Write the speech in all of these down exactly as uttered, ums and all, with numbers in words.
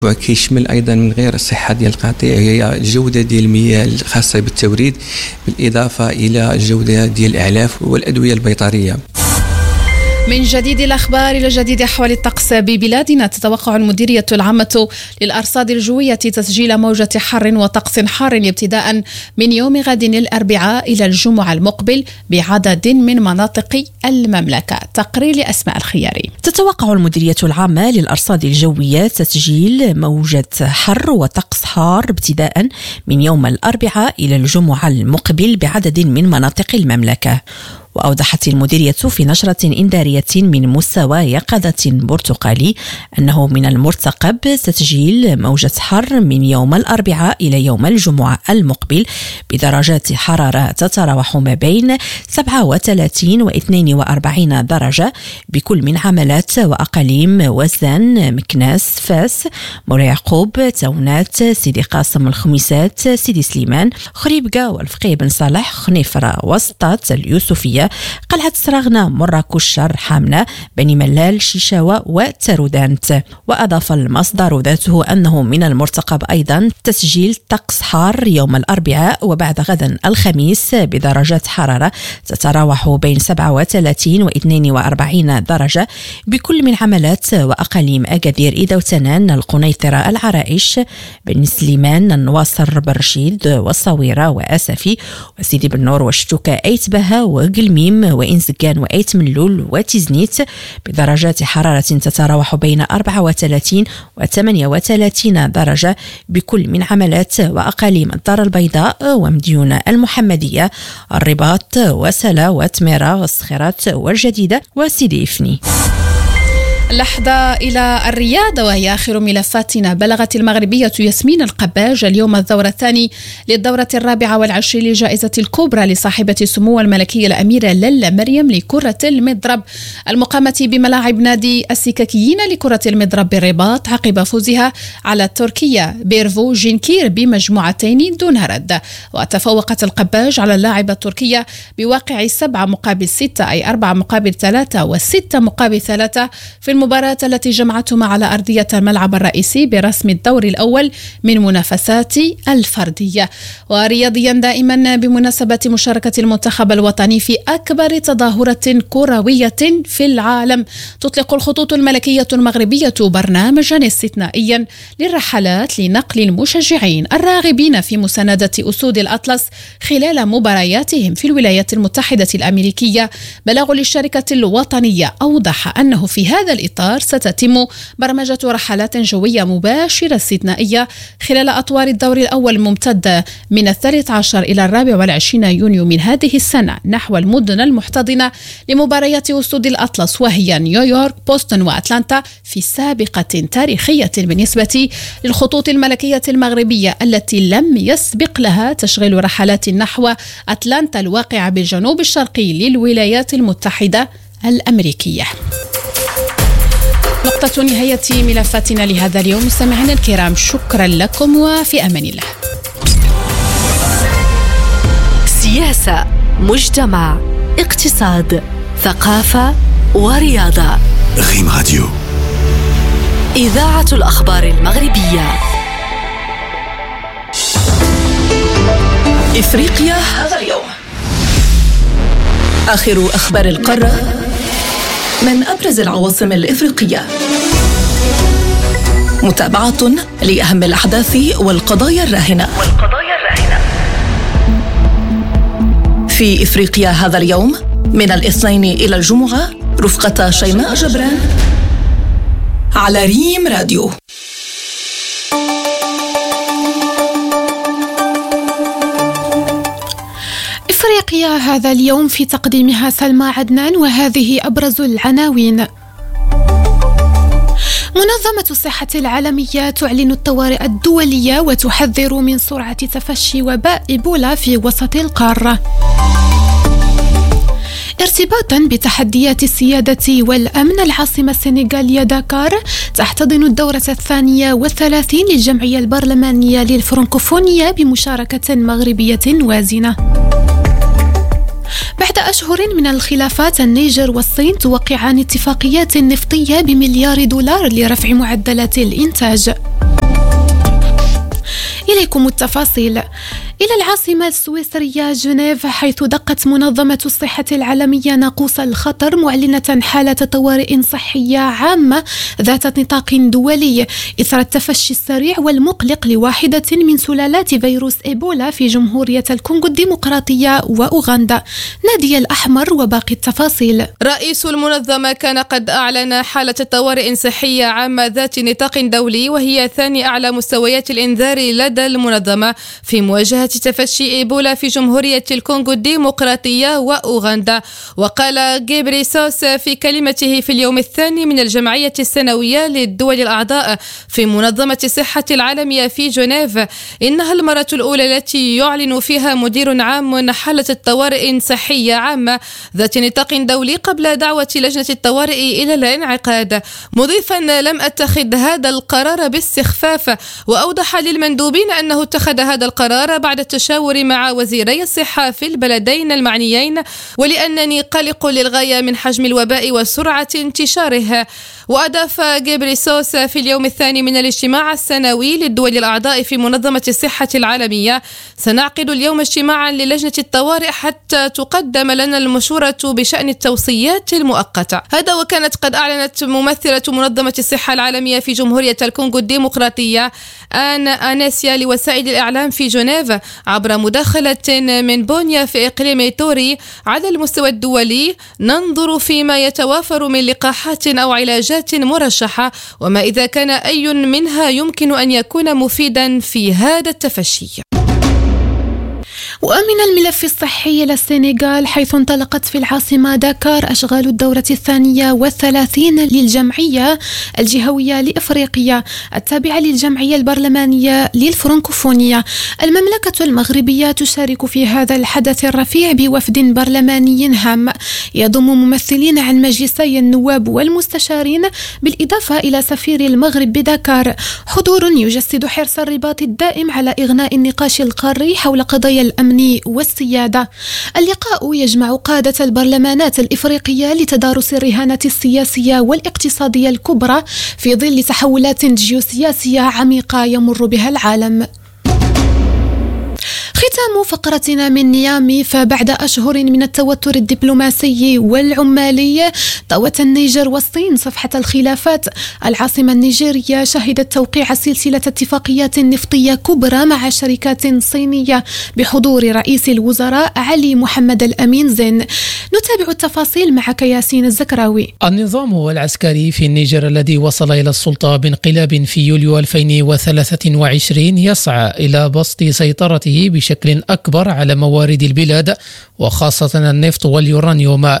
وكيشمل ايضا من غير الصحه ديال القطيع هي الجوده ديال المياه الخاصه بالتوريد، بالاضافه الى الجوده ديال الاعلاف والادويه البيطريه. من جديد الأخبار إلى جديد أحوال الطقس ببلادنا. تتوقع المديرية العامة للأرصاد الجوية تسجيل موجة حر وطقس حار ابتداء من يوم غد الأربعاء إلى الجمعة المقبل بعدد من مناطق المملكة. تقرير لأسماء الخياري. تتوقع المديرية العامة للأرصاد الجوية تسجيل موجة حر وطقس حار ابتداء من يوم الأربعاء إلى الجمعة المقبل بعدد من مناطق المملكة. وأوضحت المديرية في نشرة إنذارية من مستوى يقظة برتقالي أنه من المرتقب تسجيل موجة حر من يوم الأربعاء إلى يوم الجمعة المقبل بدرجات حرارة تتراوح ما بين سبعة وثلاثين واثنين وأربعين درجة بكل من عملات وأقاليم وزان، مكناس، فاس، مورا يعقوب، تونات، سيدي قاسم، الخميسات، سيدي سليمان، خريبكا والفقيه بن صالح، خنيفرة، وسطات، اليوسفية، قلعة سراغنا، مرة، كشر، حامنة، بني ملال، شيشاوة وترودانت. وأضاف المصدر ذاته أنه من المرتقب أيضا تسجيل طقس حار يوم الأربعاء وبعد غدا الخميس بدرجات حرارة تتراوح بين سبعة وثلاثين واثنين وأربعين درجة بكل من عملات وأقاليم أكادير، إذا وتنان، القنيطرة، العرائش، بن سليمان، النواصر، برشيد والصويرة وأسفي وسيدي بن نور وشتوكا، أيتبها وقلميم وإنزكان وأيت ملول وتزنيت بدرجات حرارة تتراوح بين أربعة وثلاثين وثمانية وثلاثين درجة بكل من عملات وأقاليم الدار البيضاء ومديونة المحمدية، الرباط وسلا وتميرة والصخيرات والجديدة وسيدي إفني. لحظة إلى الرياضة وهي آخر ملفاتنا. بلغت المغربية ياسمين القباج اليوم الدور الثاني للدورة الرابعة والعشرين لجائزة الكبرى لصاحبة السمو الملكية الأميرة لالا مريم لكرة المضرب المقامة بملاعب نادي السككيين لكرة المضرب بالرباط عقب فوزها على التركية بيرفو جينكير بمجموعتين دون رد. وتفوقت القباج على اللاعبة التركية بواقع سبعة مقابل ستة، أي أربعة مقابل ثلاثة وستة مقابل ثلاثة في المباراة التي جمعتهم على أرضية الملعب الرئيسي برسم الدور الأول من منافسات الفردية. ورياضيا دائما بمناسبة مشاركة المنتخب الوطني في أكبر تظاهرة كروية في العالم، تطلق الخطوط الملكية المغربية برنامجا استثنائيا للرحلات لنقل المشجعين الراغبين في مساندة أسود الأطلس خلال مبارياتهم في الولايات المتحدة الأمريكية. بلاغ للشركة الوطنية أوضح أنه في هذا الإطار ستتم برمجة رحلات جوية مباشرة استثنائية خلال أطوار الدور الأول الممتدة من الثالث عشر إلى الرابع والعشرين يونيو من هذه السنة نحو المدن المحتضنة لمباريات أسود الأطلس، وهي نيويورك، بوسطن وأتلانتا، في سابقة تاريخية بالنسبة للخطوط الملكية المغربية التي لم يسبق لها تشغيل رحلات نحو أتلانتا الواقعة بالجنوب الشرقي للولايات المتحدة الأمريكية. نقطة نهاية ملفاتنا لهذا اليوم. مستمعينا الكرام، شكرا لكم وفي أمان الله. سياسة، مجتمع، اقتصاد، ثقافة ورياضة. غيم راديو، إذاعة الأخبار المغربية. إفريقيا هذا اليوم. آخر أخبار القارة من أبرز العواصم الإفريقية. متابعة لأهم الأحداث والقضايا الراهنة والقضايا الراهنة في إفريقيا هذا اليوم من الاثنين إلى الجمعة رفقة شيماء جبران على ريم راديو. إفريقيا هذا اليوم في تقديمها سلمى عدنان، وهذه أبرز العناوين. منظمة الصحة العالمية تعلن الطوارئ الدولية وتحذر من سرعة تفشي وباء إيبولا في وسط القارة. ارتباطا بتحديات السيادة والأمن، العاصمة السنغالية داكار تحتضن الدورة الثانية والثلاثين للجمعية البرلمانية للفرنكوفونية بمشاركة مغربية وازنة. بعد أشهر من الخلافات، النيجر والصين توقعان اتفاقيات نفطية بمليار دولار لرفع معدلات الإنتاج. إليكم التفاصيل. إلى العاصمة السويسرية جنيف، حيث دقت منظمة الصحة العالمية ناقوس الخطر معلنة حالة طوارئ صحية عامة ذات نطاق دولي إثر التفشي السريع والمقلق لواحدة من سلالات فيروس إيبولا في جمهورية الكونغو الديمقراطية وأوغندا. نادي الأحمر وباقي التفاصيل. رئيس المنظمة كان قد أعلن حالة طوارئ صحية عامة ذات نطاق دولي، وهي ثاني أعلى مستويات الإنذار لدى المنظمة في مواجهة تفشي إيبولا في جمهورية الكونغو الديمقراطية وأوغندا. وقال غيبريسوس في كلمته في اليوم الثاني من الجمعية السنوية للدول الأعضاء في منظمة الصحة العالمية في جنيف إنها المرة الأولى التي يعلن فيها مدير عام حالة الطوارئ صحية عامة ذات نطاق دولي قبل دعوة لجنة الطوارئ إلى الانعقاد، مضيفا: لم أتخذ هذا القرار باستخفاف. وأوضح للمندوبين أنه اتخذ هذا القرار بعد التشاور مع وزيري الصحة في البلدين المعنيين، ولأنني قلق للغاية من حجم الوباء وسرعة انتشاره. وأضاف غيبريسوس في اليوم الثاني من الاجتماع السنوي للدول الأعضاء في منظمة الصحة العالمية: سنعقد اليوم اجتماعا للجنة الطوارئ حتى تقدم لنا المشورة بشأن التوصيات المؤقتة. هذا وكانت قد أعلنت ممثلة منظمة الصحة العالمية في جمهورية الكونغو الديمقراطية آن أناسيا لوسائل الإعلام في جنيف عبر مداخلة من بونيا في إقليم توري: على المستوى الدولي ننظر فيما يتوافر من لقاحات أو علاجات مرشحة، وما إذا كان أي منها يمكن أن يكون مفيدا في هذا التفشي. ومن الملف الصحي إلى السنغال، حيث انطلقت في العاصمة داكار أشغال الدورة الثانية والثلاثين للجمعية الجهوية لإفريقيا التابعة للجمعية البرلمانية للفرنكوفونية. المملكة المغربية تشارك في هذا الحدث الرفيع بوفد برلماني هام يضم ممثلين عن مجلسي النواب والمستشارين، بالإضافة إلى سفير المغرب بداكار. حضور يجسد حرص الرباط الدائم على إغناء النقاش القاري حول قضايا الأمن والسيادة. اللقاء يجمع قادة البرلمانات الإفريقية لتدارس الرهانة السياسية والاقتصادية الكبرى في ظل تحولات جيوسياسية عميقة يمر بها العالم. ختام فقرتنا من نيامي، فبعد أشهر من التوتر الدبلوماسي والعمالي طوت النيجر والصين صفحة الخلافات. العاصمة النيجيرية شهدت توقيع سلسلة اتفاقيات نفطية كبرى مع شركات صينية بحضور رئيس الوزراء علي محمد الأمين زين. نتابع التفاصيل معك ياسين الزكراوي. النظام العسكري في النيجر الذي وصل إلى السلطة بانقلاب في يوليو ألفين وثلاثة وعشرين يسعى إلى بسط سيطرته بشكل أكبر على موارد البلاد وخاصة النفط واليورانيوم.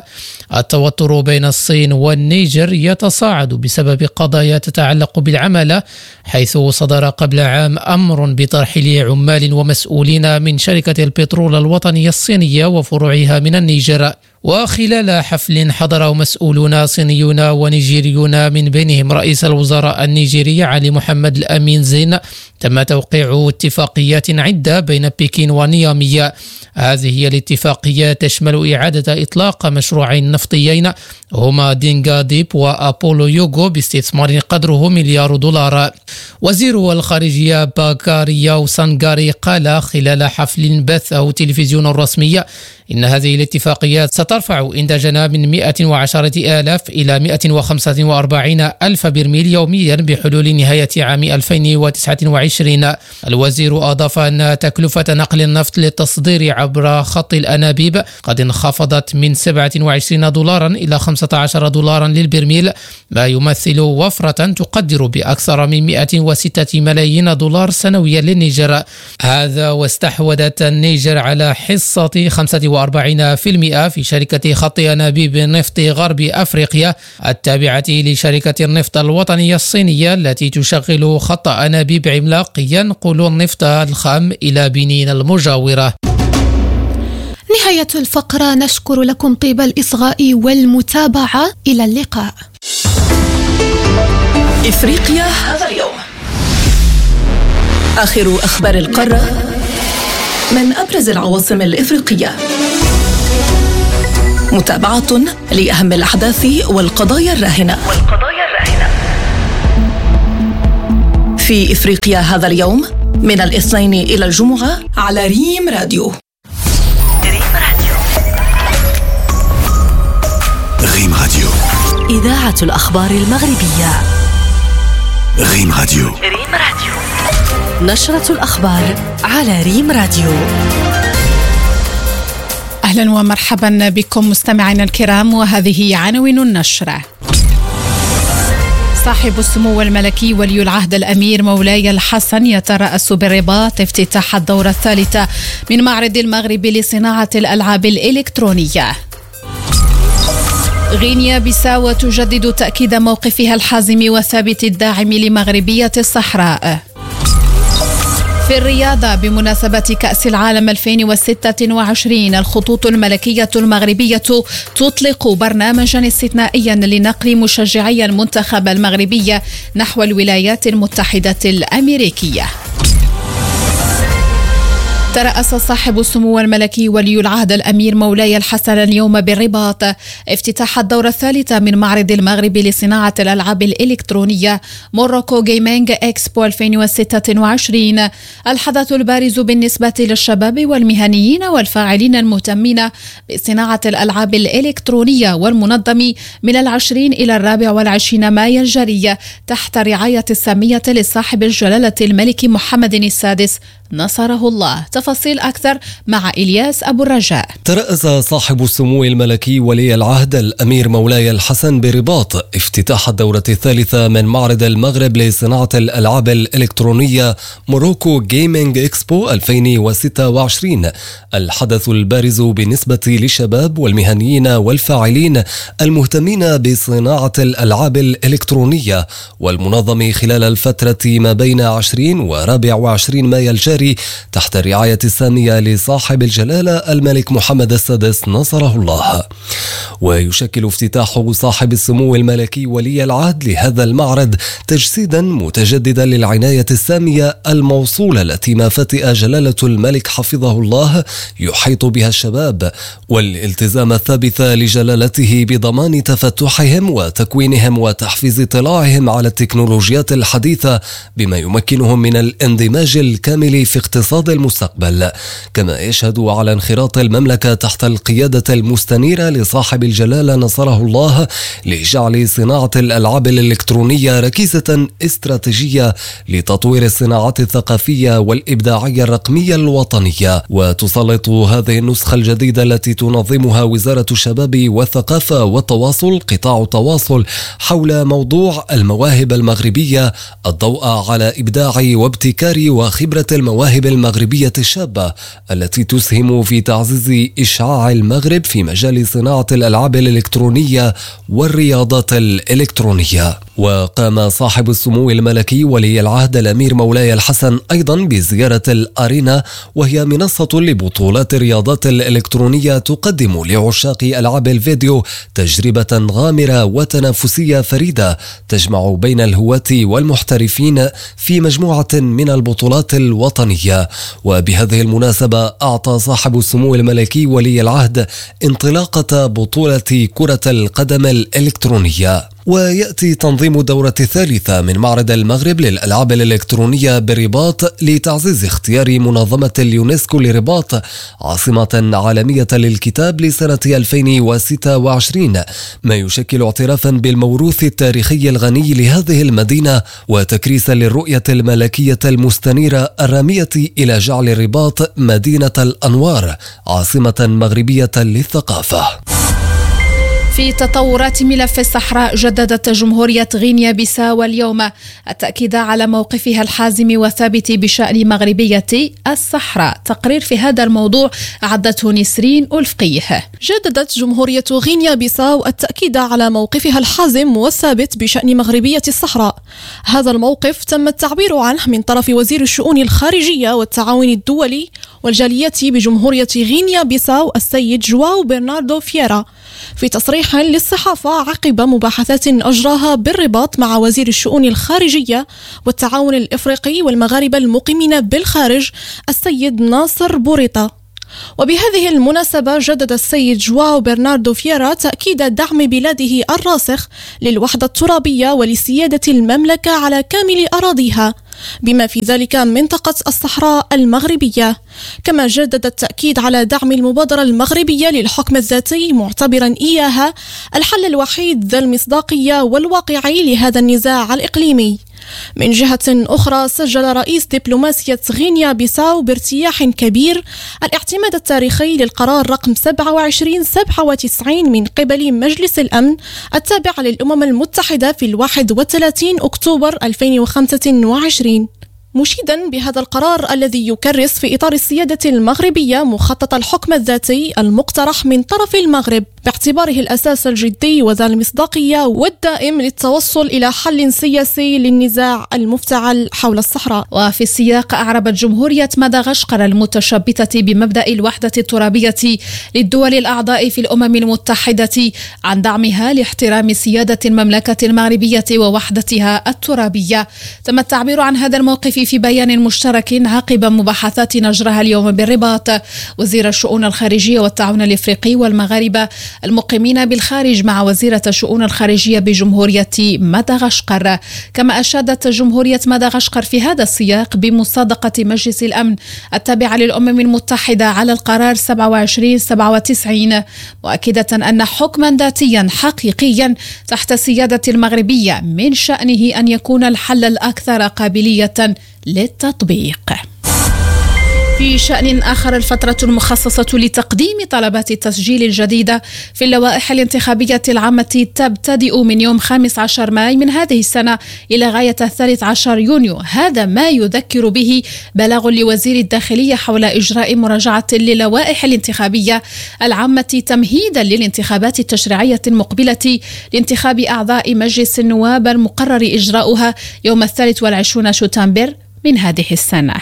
التوتر بين الصين والنيجر يتصاعد بسبب قضايا تتعلق بالعمالة، حيث صدر قبل عام أمر بترحيل عمال ومسؤولين من شركة البترول الوطنية الصينية وفروعها من النيجر. وخلال حفل حضره مسؤولون صينيون ونيجيريون من بينهم رئيس الوزراء النيجيري علي محمد الأمين زين، تم توقيع اتفاقيات عدة بين بكين ونيامي. هذه هي الاتفاقيات تشمل إعادة إطلاق مشروعين نفطيين هما دينغا ديب وأبولو يوغو باستثمار قدره مليار دولار. وزير الخارجية باكارياو سانغاري قال خلال حفل بثه التلفزيون الرسمي إن هذه الاتفاقيات سترفع إنتاجنا من مئة وعشرة آلاف إلى مئة وخمسة وأربعين ألف برميل يوميا بحلول نهاية عام ألفين وتسعة وعشرين. الوزير أضاف أن تكلفة نقل النفط للتصدير عبر خط الأنابيب قد انخفضت من سبعة وعشرين دولارا إلى خمسة عشر دولارا للبرميل، ما يمثل وفرة تقدر بأكثر من مئة وستة ملايين دولار سنويا للنيجر. هذا واستحوذت النيجر على حصة خمسة وأربعين بالمئة في شركة خط أنابيب نفط غرب أفريقيا التابعة لشركة النفط الوطنية الصينية التي تشغل خط أنابيب عملاق ينقل النفط الخام إلى بنين المجاورة. نهاية الفقرة، نشكر لكم طيب الإصغاء والمتابعة. إلى اللقاء. إفريقيا هذا اليوم، آخر أخبار القارة من أبرز العواصم الإفريقية. متابعة لأهم الأحداث والقضايا الراهنة والقضايا الراهنة في إفريقيا هذا اليوم من الاثنين إلى الجمعة على ريم راديو. ريم راديو ريم راديو إذاعة الأخبار المغربية. ريم راديو ريم راديو نشرة الأخبار على ريم راديو. أهلا ومرحبا بكم مستمعينا الكرام، وهذه عناوين النشرة. صاحب السمو الملكي ولي العهد الأمير مولاي الحسن يترأس بالرباط افتتاح الدورة الثالثة من معرض المغرب لصناعة الألعاب الإلكترونية. غينيا بيساو تجدد تأكيد موقفها الحازم وثابت الداعم لمغربية الصحراء. في الرياضة بمناسبة كأس العالم ألفين وستة وعشرين الخطوط الملكية المغربية تطلق برنامجا استثنائيا لنقل مشجعي المنتخب المغربي نحو الولايات المتحدة الأمريكية. ترأس صاحب السمو الملكي ولي العهد الأمير مولاي الحسن اليوم بالرباط افتتاح الدورة الثالثة من معرض المغرب لصناعة الألعاب الإلكترونية موروكو جيمينج إكسبو ألفين وستة وعشرين، الحدث البارز بالنسبة للشباب والمهنيين والفاعلين المهتمين بصناعة الألعاب الإلكترونية، والمنظم من العشرين إلى الرابع والعشرين مايو الجاري تحت رعاية السامية لصاحب الجلالة الملك محمد السادس نصره الله. تفاصيل أكثر مع إلياس أبو الرجاء. ترأس صاحب السمو الملكي ولي العهد الأمير مولاي الحسن برباط افتتاح الدورة الثالثة من معرض المغرب لصناعة الألعاب الإلكترونية موروكو جيمينج إكسبو ألفين وستة وعشرين، الحدث البارز بالنسبة للشباب والمهنيين والفاعلين المهتمين بصناعة الألعاب الإلكترونية، والمنظم خلال الفترة ما بين عشرين ورابع وعشرين مايو الجاري تحت الرعاية السامية لصاحب الجلالة الملك محمد السادس نصره الله. ويشكل افتتاح صاحب السمو الملكي ولي العهد لهذا المعرض تجسيدا متجددا للعناية السامية الموصولة التي ما فتئ جلالة الملك حفظه الله يحيط بها الشباب، والالتزام الثابت لجلالته بضمان تفتحهم وتكوينهم وتحفيز اطلاعهم على التكنولوجيات الحديثة بما يمكنهم من الاندماج الكامل في اقتصاد المستقبل. كما يشهد على انخراط المملكة تحت القيادة المستنيرة لصاحب الجلالة نصره الله لجعل صناعة الألعاب الإلكترونية ركيزة استراتيجية لتطوير الصناعات الثقافية والإبداعية الرقمية الوطنية. وتسلط هذه النسخة الجديدة التي تنظمها وزارة الشباب والثقافة والتواصل قطاع التواصل حول موضوع المواهب المغربية الضوء على إبداع وابتكار وخبرة المواهب المغربية الشابة التي تسهم في تعزيز إشعاع المغرب في مجال صناعة الألعاب الإلكترونية والرياضات الإلكترونية. وقام صاحب السمو الملكي ولي العهد الأمير مولاي الحسن أيضا بزيارة الأرينا، وهي منصة لبطولات الرياضات الإلكترونية تقدم لعشاق ألعاب الفيديو تجربة غامرة وتنافسية فريدة تجمع بين الهواة والمحترفين في مجموعة من البطولات الوطنية. وبهذه المناسبة أعطى صاحب السمو الملكي ولي العهد انطلاقة بطولة كرة القدم الإلكترونية. ويأتي تنظيم الدورة الثالثة من معرض المغرب للألعاب الإلكترونية بالرباط لتعزيز اختيار منظمة اليونسكو لرباط عاصمة عالمية للكتاب لسنة ألفين وستة وعشرين، ما يشكل اعترافا بالموروث التاريخي الغني لهذه المدينة وتكريسا للرؤية الملكية المستنيرة الرامية إلى جعل الرباط مدينة الأنوار عاصمة مغربية للثقافة. في تطورات ملف الصحراء، جددت جمهورية غينيا بيساو اليوم التأكيد على موقفها الحازم وثابت بشأن مغربية الصحراء. تقرير في هذا الموضوع أعدته نسرين ألفقيه. جددت جمهورية غينيا بيساو التأكيد على موقفها الحازم والثابت بشأن مغربية الصحراء. هذا الموقف تم التعبير عنه من طرف وزير الشؤون الخارجية والتعاون الدولي والجالية بجمهورية غينيا بيساو السيد جواو برناردو فييرا في تصريح للصحافة عقب مباحثات أجراها بالرباط مع وزير الشؤون الخارجية والتعاون الإفريقي والمغاربة المقيمين بالخارج السيد ناصر بوريطة. وبهذه المناسبة جدد السيد جواو برناردو فييرا تأكيد دعم بلاده الراسخ للوحدة الترابية ولسيادة المملكة على كامل أراضيها، بما في ذلك منطقة الصحراء المغربية. كما جدد التأكيد على دعم المبادرة المغربية للحكم الذاتي، معتبرا إياها الحل الوحيد ذا المصداقية والواقعي لهذا النزاع الإقليمي. من جهة أخرى، سجل رئيس دبلوماسية غينيا بيساو بارتياح كبير الاعتماد التاريخي للقرار رقم سبعة وعشرين سبعة وتسعين من قبل مجلس الأمن التابع للأمم المتحدة في الواحد وثلاثين أكتوبر ألفين وخمسة وعشرين، مشيدا بهذا القرار الذي يكرس في إطار السيادة المغربية مخطط الحكم الذاتي المقترح من طرف المغرب باعتباره الأساس الجدي وذا المصداقية والدائم للتوصل إلى حل سياسي للنزاع المفتعل حول الصحراء. وفي السياق، أعربت جمهورية مدغشقر المتشبثة بمبدأ الوحدة الترابية للدول الأعضاء في الأمم المتحدة عن دعمها لاحترام سيادة المملكة المغربية ووحدتها الترابية. تم التعبير عن هذا الموقف في بيان مشترك عقب مباحثات نجرها اليوم بالرباط. وزير الشؤون الخارجية والتعاون الإفريقي والمغاربة المقيمين بالخارج مع وزيرة الشؤون الخارجية بجمهورية مدغشقر. كما أشادت جمهورية مدغشقر في هذا السياق بمصادقة مجلس الأمن التابع للأمم المتحدة على القرار سبعة وعشرين سبعة وتسعين، مؤكدة أن حكما ذاتيا حقيقيا تحت السيادة المغربية من شأنه أن يكون الحل الأكثر قابلية للتطبيق. في شأن آخر، الفترة المخصصة لتقديم طلبات التسجيل الجديدة في اللوائح الانتخابية العامة تبتدئ من يوم خامس عشر ماي من هذه السنة إلى غاية الثالث عشر يونيو. هذا ما يذكر به بلاغ لوزير الداخلية حول إجراء مراجعة للوائح الانتخابية العامة تمهيدا للانتخابات التشريعية المقبلة لانتخاب أعضاء مجلس النواب المقرر إجراؤها يوم الثالث والعشرين شتنبر من هذه السنة.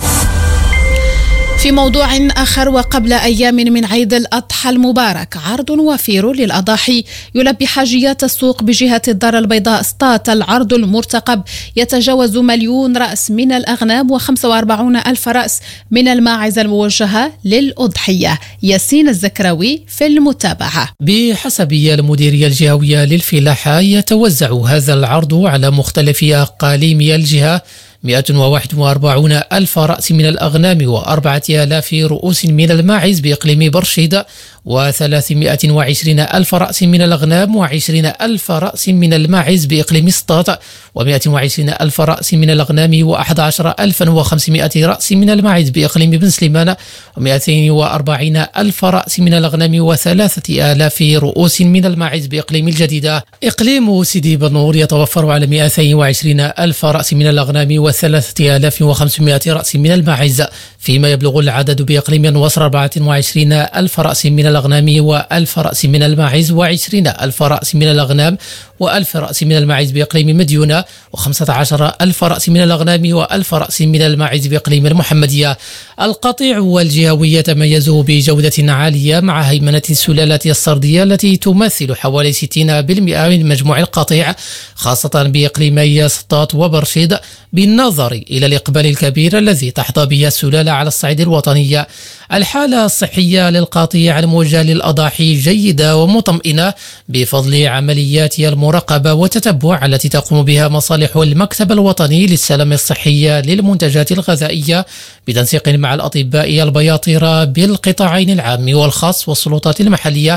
في موضوع آخر، وقبل أيام من عيد الأضحى المبارك، عرض وفير للأضاحي يلبي حاجيات السوق بجهة الدار البيضاء سطات. العرض المرتقب يتجاوز مليون رأس من الأغنام وخمسة وأربعين ألف رأس من الماعز الموجهة للأضحية. ياسين الزكراوي في المتابعة. بحسب المديرية الجهوية للفلاحة، يتوزع هذا العرض على مختلف أقاليم الجهة مئة وواحد وأربعين ألف رأس من الأغنام وأربعة آلاف رؤوس من الماعز بإقليم برشيد، وثلاثمائة وعشرين ألف رأس من الأغنام وعشرين ألف رأس من الماعز بإقليم سطات، ومائة وعشرين ألف رأس من الأغنام وأحد عشر ألفا وخمسمائة رأس من الماعز بإقليم بن سليمان، ومائتين وأربعين ألف رأس من الأغنام وثلاثة آلاف رؤوس من الماعز بإقليم الجديدة. إقليم سيدي بنور يتوفر على مائتين وعشرين ألف رأس من الأغنام وثلاثة آلاف وخمسمائة رأس من الماعز، فيما يبلغ العدد بإقليم نواصر أربعة وعشرين ألف رأس من الأغنام وألف رأس من الماعز، وعشرين ألف رأس من الأغنام وألف رأس من الماعز بإقليم مديونة، وخمسة عشر ألف رأس من الأغنام وألف رأس من الماعز بإقليم المحمدية. القطيع والجهوي يتميزوا بجودة عالية مع هيمنة السلالات السردية التي تمثل حوالي ستين بالمئة من مجموع القطيع، خاصة بإقليمي سطات وبرشيد، بالنظر إلى الإقبال الكبير الذي تحظى به السلالة على الصعيد الوطني. الحالة الصحية للقطيع الموجهة للأضاحي جيدة ومطمئنة بفضل عمليات المراقبة والتتبع التي تقوم بها مصالح المكتب الوطني للسلامة الصحية للمنتجات الغذائية بتنسيق مع الأطباء البياطرة بالقطاعين العام والخاص والسلطات المحلية.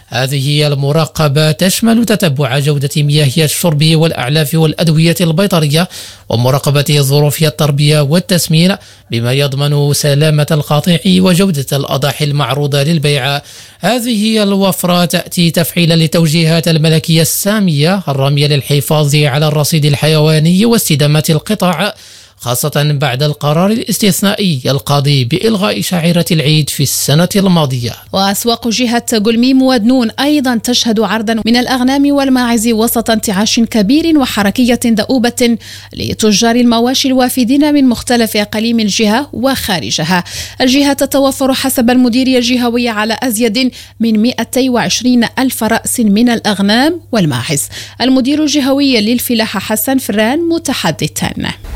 هذه المراقبة تشمل تتبع جودة مياه الشرب والأعلاف والأدوية البيطرية، ومراقبة ظروف التربية والتسمين، بما يضمن سلامة القطيع وجودة الأضاحي المعروضة للبيع. هذه الوفرة تأتي تفعيلا لتوجيهات الملكية السامية الرامية للحفاظ على الرصيد الحيواني واستدامة القطاع، خاصة بعد القرار الاستثنائي القاضي بإلغاء شعيرة العيد في السنة الماضية. وأسواق جهة قلميم ودنون أيضا تشهد عرضا من الأغنام والماعز وسط انتعاش كبير وحركية دؤوبة لتجار المواشي الوافدين من مختلف أقاليم الجهة وخارجها. الجهة تتوفر حسب المديرية الجهوية على أزيد من مئتين وعشرين ألف رأس من الأغنام والماعز. المدير الجهوي للفلاحة حسن فران متحدثا. إطار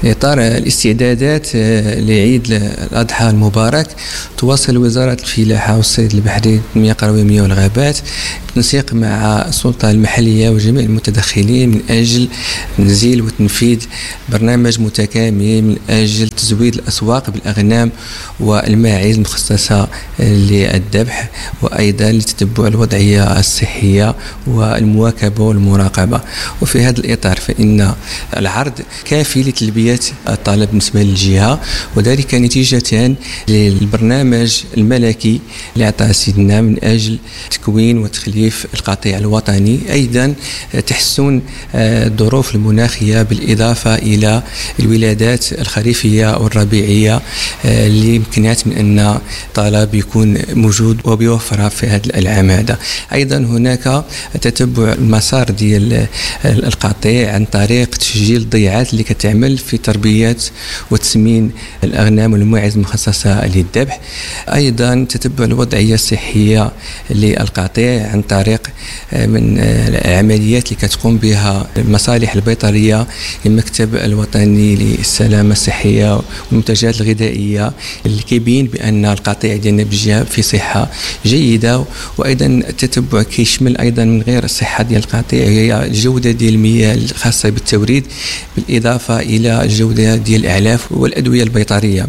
الاستعدادات لعيد الأضحى المبارك تواصل وزارة الفلاحة والصيد البحري والتنمية القروية والغابات بالتنسيق مع السلطة المحلية وجميع المتدخلين من أجل تنزيل وتنفيذ برنامج متكامل من أجل تزويد الأسواق بالأغنام والماعز المخصصة للذبح، وأيضا لتتبع الوضعية الصحية والمواكبة والمراقبة. وفي هذا الإطار فإن العرض كافي لتلبية الطلب بالنسبة للجهة، وذلك نتيجة للبرنامج الملكي اللي أعطاه سيدنا من أجل تكوين وتخليف القطيع الوطني، أيضا تحسن الظروف المناخية بالإضافة إلى الولادات الخريفية والربيعية اللي يمكنات من أن الطلب يكون موجود وبيوفرها في هذا العام هذا. أيضا هناك تتبع المسار ديال القطيع عن طريق تسجيل الضيعات اللي كتعمل في تربية وتسمين الأغنام والماعز المخصصة للذبح. أيضا تتبع الوضعية الصحية للقطيع عن طريق من العمليات اللي كتقوم بها المصالح البيطرية للمكتب الوطني للسلامة الصحية والمنتجات الغذائية اللي كيبين بأن القطيع ديالنا بالجهة في صحة جيدة. وأيضا التتبع كيشمل أيضا من غير الصحة ديال القطيع هي الجودة ديال المياه الخاصة بالتوريد بالإضافة إلى الجودة ديال الأعلاف والأدوية البيطرية.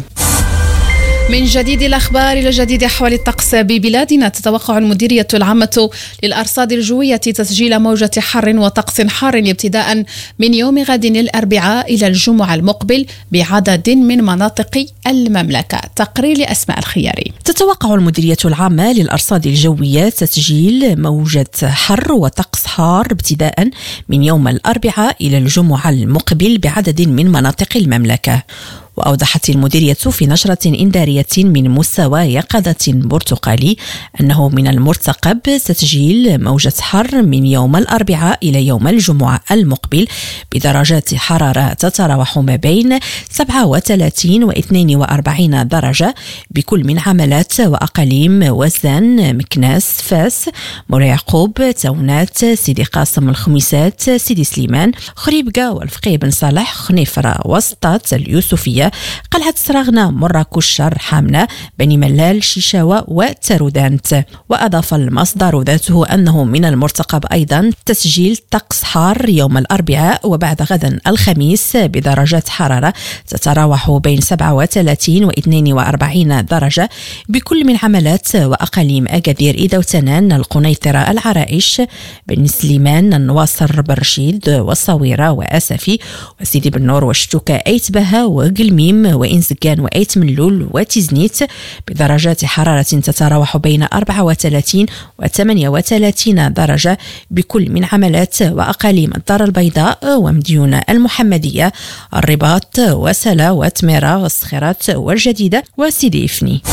من جديد الأخبار إلى جديد أحوال الطقس ببلادنا، تتوقع المديرية العامة للأرصاد الجوية تسجيل موجة حر وطقس حار ابتداء من يوم غد الأربعاء إلى الجمعة المقبل بعدد من مناطق المملكة. تقرير لأسماء الخياري. تتوقع المديرية العامة للأرصاد الجوية تسجيل موجة حر وطقس حار ابتداء من يوم الأربعاء إلى الجمعة المقبل بعدد من مناطق المملكة. وأوضحت المديرية في نشرة إنذارية من مستوى يقظة برتقالي أنه من المرتقب تسجيل موجة حر من يوم الأربعاء إلى يوم الجمعة المقبل بدرجات حرارة تتراوح ما بين سبعة وثلاثين واثنين وأربعين درجة بكل من عملات وأقاليم وزان، مكناس، فاس، مور يعقوب، تاونات، سيدي قاسم، الخميسات، سيدي سليمان، خريبكة والفقيه بن صالح، خنيفرة، وسطات، اليوسفية، قلعة سراغنا، مراكش، حامنة، بني ملال، شيشاوة وتارودانت. وأضاف المصدر ذاته أنه من المرتقب أيضا تسجيل طقس حار يوم الأربعاء وبعد غدا الخميس بدرجات حرارة تتراوح بين سبعة وثلاثين واثنين وأربعين درجة بكل من عملات وأقاليم أكادير، إذا وتنان، القنيطرة، العرائش، بن سليمان، النواصر، برشيد والصويرة وأسفي وسيدي بن نور وشتوكة، أيتبها وقلميم وإنزكان وأيت ملول وتزنيت بدرجات حرارة تتراوح بين أربعة وثلاثين وثمانية وثلاثين درجة بكل من عملات وأقاليم الدار البيضاء ومديونة، المحمدية، الرباط وسلا وتميرة والصخيرات والجديدة وسيدي إفني.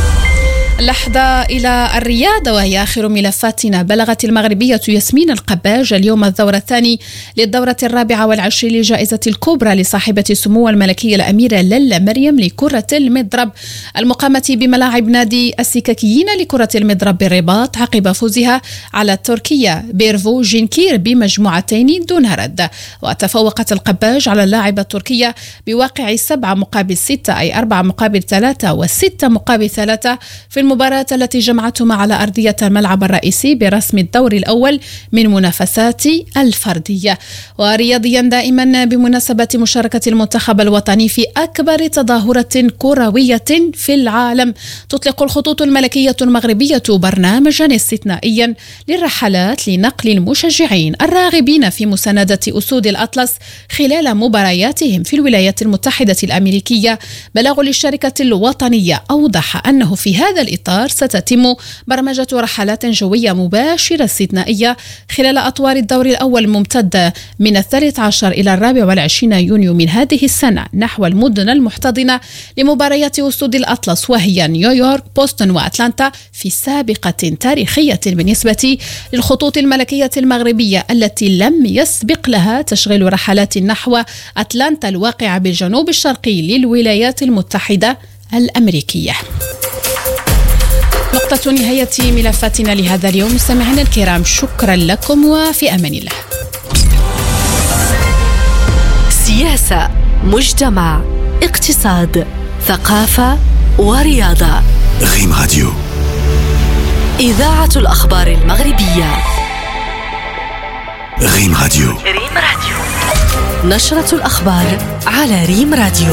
اللحظة إلى الرياض وهي آخر ملفاتنا. بلغت المغربية ياسمين القباج اليوم الدور الثاني للدورة الرابعة والعشرين لجائزة الكوبرا لصاحبة السمو الملكية الأميرة للا مريم لكرة المضرب المقامة بملاعب نادي السككيين لكرة المضرب بالرباط عقب فوزها على التركية بيرفو جينكير بمجموعتين دون رد. وتفوقت القباج على اللاعبة التركية بواقع سبعة مقابل ستة، أي أربعة مقابل ثلاثة وستة مقابل ثلاثة في المباراة التي جمعتهم على أرضية الملعب الرئيسي برسم الدور الأول من منافسات الفردية. ورياضيا دائما بمناسبة مشاركة المنتخب الوطني في أكبر تظاهرة كروية في العالم، تطلق الخطوط الملكية المغربية برنامجا استثنائيا للرحلات لنقل المشجعين الراغبين في مساندة أسود الأطلس خلال مبارياتهم في الولايات المتحدة الأمريكية. بلاغ للشركة الوطنية أوضح أنه في هذا الإطار ستتم برمجة رحلات جوية مباشرة استثنائية خلال أطوار الدور الأول الممتدة من الثالث عشر إلى الرابع والعشرين يونيو من هذه السنة نحو المدن المحتضنة لمباريات أسود الأطلس، وهي نيويورك، بوسطن وأتلانتا، في سابقة تاريخية بالنسبة للخطوط الملكية المغربية التي لم يسبق لها تشغيل رحلات نحو أتلانتا الواقعة بالجنوب الشرقي للولايات المتحدة الأمريكية. نقطة نهاية ملفاتنا لهذا اليوم. مستمعينا الكرام، شكرا لكم وفي أمان الله. سياسة، مجتمع، اقتصاد، ثقافة ورياضة. ريم راديو، إذاعة الأخبار المغربية. ريم راديو. ريم راديو. نشرة الأخبار على ريم راديو.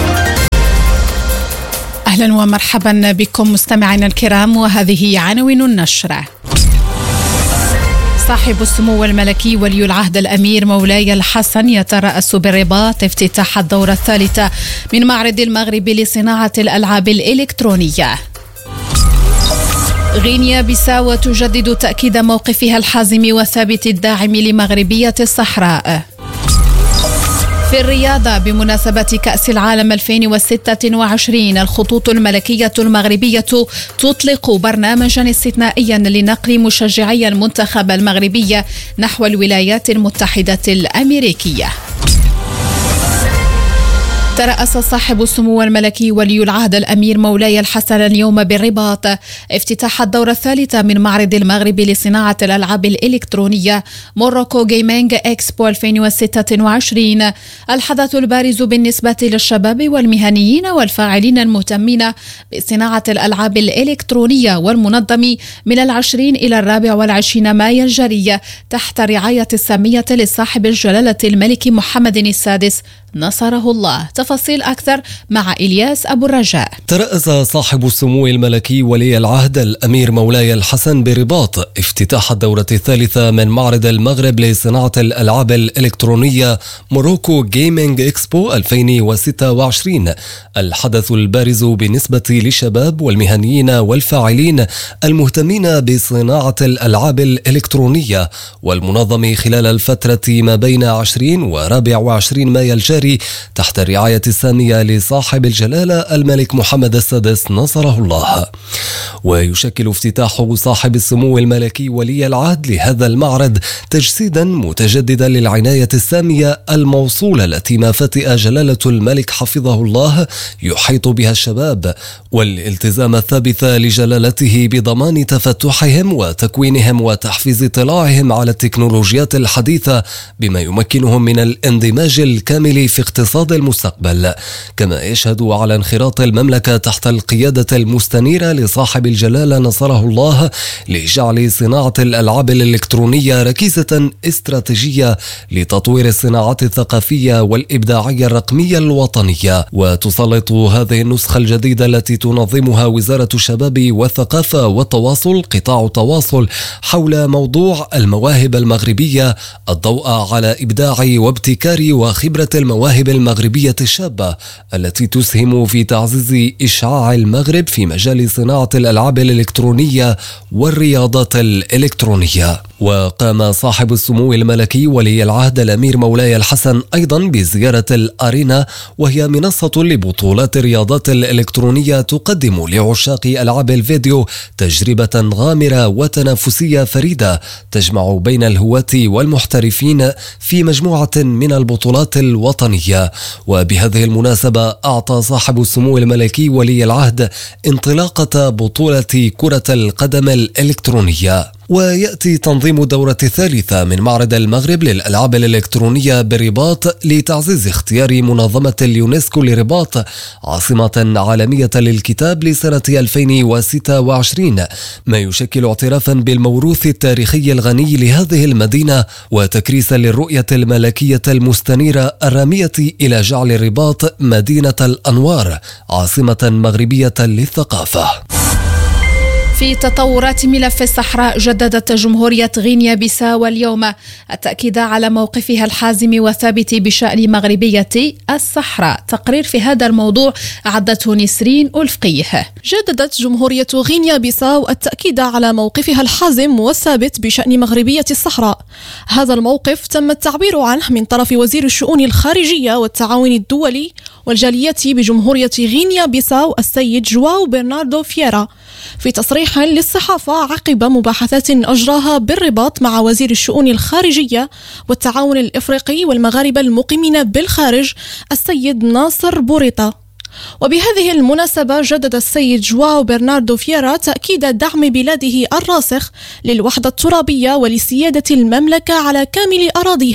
أهلا ومرحبا بكم مستمعينا الكرام، وهذه عناوين النشرة. صاحب السمو الملكي ولي العهد الأمير مولاي الحسن يترأس بالرباط افتتاح الدورة الثالثة من معرض المغرب لصناعة الألعاب الإلكترونية. غينيا بيساو تجدد تأكيد موقفها الحازم وثابت الداعم لمغربية الصحراء. في الرياضة، بمناسبة كأس العالم ألفين وستة وعشرين الخطوط الملكية المغربية تطلق برنامجا استثنائيا لنقل مشجعي المنتخب المغربي نحو الولايات المتحدة الأمريكية. ترأس صاحب السمو الملكي ولي العهد الأمير مولاي الحسن اليوم بالرباط افتتاح الدورة الثالثة من معرض المغرب لصناعة الألعاب الإلكترونية موروكو جيمنج إكسبو ألفين وستة وعشرين، الحدث البارز بالنسبة للشباب والمهنيين والفاعلين المهتمين بصناعة الألعاب الإلكترونية، والمنظم من العشرين إلى الرابع والعشرين مايو الجاري تحت رعاية السامية لصاحب الجلالة الملك محمد السادس نصره الله. تفاصيل أكثر مع إلياس أبو الرجاء. ترأس صاحب السمو الملكي ولي العهد الأمير مولاي الحسن برباط افتتاح الدورة الثالثة من معرض المغرب لصناعة الألعاب الإلكترونية موروكو جيمنج إكسبو ألفين وستة وعشرين، الحدث البارز بالنسبة للشباب والمهنيين والفاعلين المهتمين بصناعة الألعاب الإلكترونية، والمنظم خلال الفترة ما بين عشرين ورابع وعشرين مايو الجاري تحت الرعاية السامية لصاحب الجلالة الملك محمد السادس نصره الله. ويشكل افتتاح صاحب السمو الملكي ولي العهد لهذا المعرض تجسيدا متجددا للعناية السامية الموصولة التي ما فتئ جلالة الملك حفظه الله يحيط بها الشباب، والالتزام الثابت لجلالته بضمان تفتحهم وتكوينهم وتحفيز اطلاعهم على التكنولوجيات الحديثة بما يمكنهم من الاندماج الكامل في اقتصاد المستقبل. كما يشهد على انخراط المملكة تحت القيادة المستنيرة لصاحب الجلالة نصره الله لجعل صناعة الألعاب الإلكترونية ركيزة استراتيجية لتطوير الصناعات الثقافية والإبداعية الرقمية الوطنية. وتسلط هذه النسخة الجديدة التي تنظمها وزارة الشباب والثقافة والتواصل قطاع التواصل حول موضوع المواهب المغربية الضوء على إبداع وابتكار وخبرة المواهب المغربية الشابة التي تسهم في تعزيز إشعاع المغرب في مجال صناعة الألعاب الإلكترونية والرياضات الإلكترونية. وقام صاحب السمو الملكي ولي العهد الأمير مولاي الحسن أيضا بزيارة الأرينا، وهي منصة لبطولات الرياضات الإلكترونية تقدم لعشاق ألعاب الفيديو تجربة غامرة وتنافسية فريدة تجمع بين الهواة والمحترفين في مجموعة من البطولات الوطنية. وبهذه المناسبة أعطى صاحب السمو الملكي ولي العهد انطلاقة بطولة كرة القدم الإلكترونية. ويأتي تنظيم الدورة الثالثة من معرض المغرب للألعاب الإلكترونية برباط لتعزيز اختيار منظمة اليونسكو لرباط عاصمة عالمية للكتاب لسنة ألفين وستة وعشرين، ما يشكل اعترافا بالموروث التاريخي الغني لهذه المدينة وتكريسا للرؤية الملكية المستنيرة الرامية إلى جعل الرباط مدينة الأنوار عاصمة مغربية للثقافة. في تطورات ملف الصحراء، جددت جمهورية غينيا بيساو اليوم التأكيد على موقفها الحازم وثابت بشأن مغربية الصحراء. تقرير في هذا الموضوع أعدته نسرين ألفقيه. جددت جمهورية غينيا بيساو التأكيد على موقفها الحازم والثابت بشأن مغربية الصحراء. هذا الموقف تم التعبير عنه من طرف وزير الشؤون الخارجية والتعاون الدولي والجالية بجمهورية غينيا بيساو السيد جواو برناردو فييرا في تصريح للصحافة عقب مباحثات أجراها بالرباط مع وزير الشؤون الخارجية والتعاون الإفريقي والمغاربة المقيمين بالخارج السيد ناصر بوريطة. وبهذه المناسبة جدد السيد جواو برناردو فييرا تأكيد دعم بلاده الراسخ للوحدة الترابية ولسيادة المملكة على كامل أراضيها،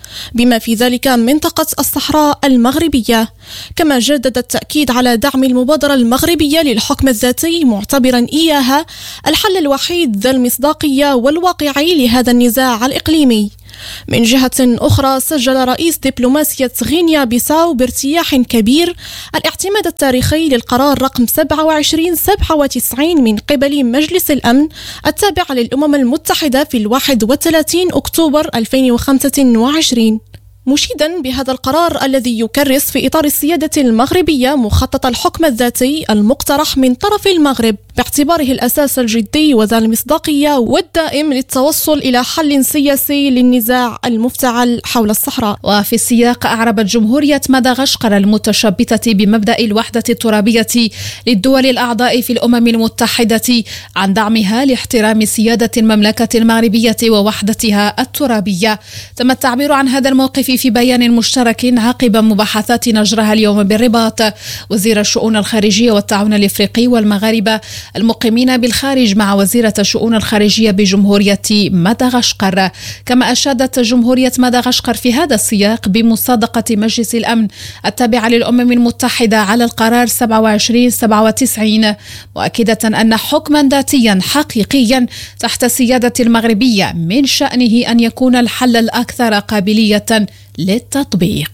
بما في ذلك منطقة الصحراء المغربية. كما جدد التأكيد على دعم المبادرة المغربية للحكم الذاتي، معتبرا إياها الحل الوحيد ذا المصداقية والواقعي لهذا النزاع الإقليمي. من جهة أخرى، سجل رئيس دبلوماسية غينيا بيساو بارتياح كبير الاعتماد التاريخي للقرار رقم سبعة وعشرين سبعة وتسعين من قبل مجلس الأمن التابع للأمم المتحدة في الواحد وثلاثين أكتوبر ألفين وخمسة وعشرين، مشيدا بهذا القرار الذي يكرس في إطار السيادة المغربية مخطط الحكم الذاتي المقترح من طرف المغرب باعتباره الأساس الجدي وذا المصداقية والدائم للتوصل إلى حل سياسي للنزاع المفتعل حول الصحراء. وفي السياق، أعربت جمهورية مدغشقر المتشبثة بمبدأ الوحدة الترابية للدول الأعضاء في الأمم المتحدة عن دعمها لاحترام سيادة المملكة المغربية ووحدتها الترابية. تم التعبير عن هذا الموقف في بيان مشترك عقب مباحثات نجرها اليوم بالرباط. وزير الشؤون الخارجية والتعاون الإفريقي والمغاربة المقيمين بالخارج مع وزيرة الشؤون الخارجية بجمهورية مدغشقر. كما أشادت جمهورية مدغشقر في هذا السياق بمصادقة مجلس الأمن التابع للأمم المتحدة على القرار سبعة وعشرين سبعة وتسعين، مؤكدة أن حكما ذاتيا حقيقيا تحت السيادة المغربية من شأنه أن يكون الحل الأكثر قابلية للتطبيق.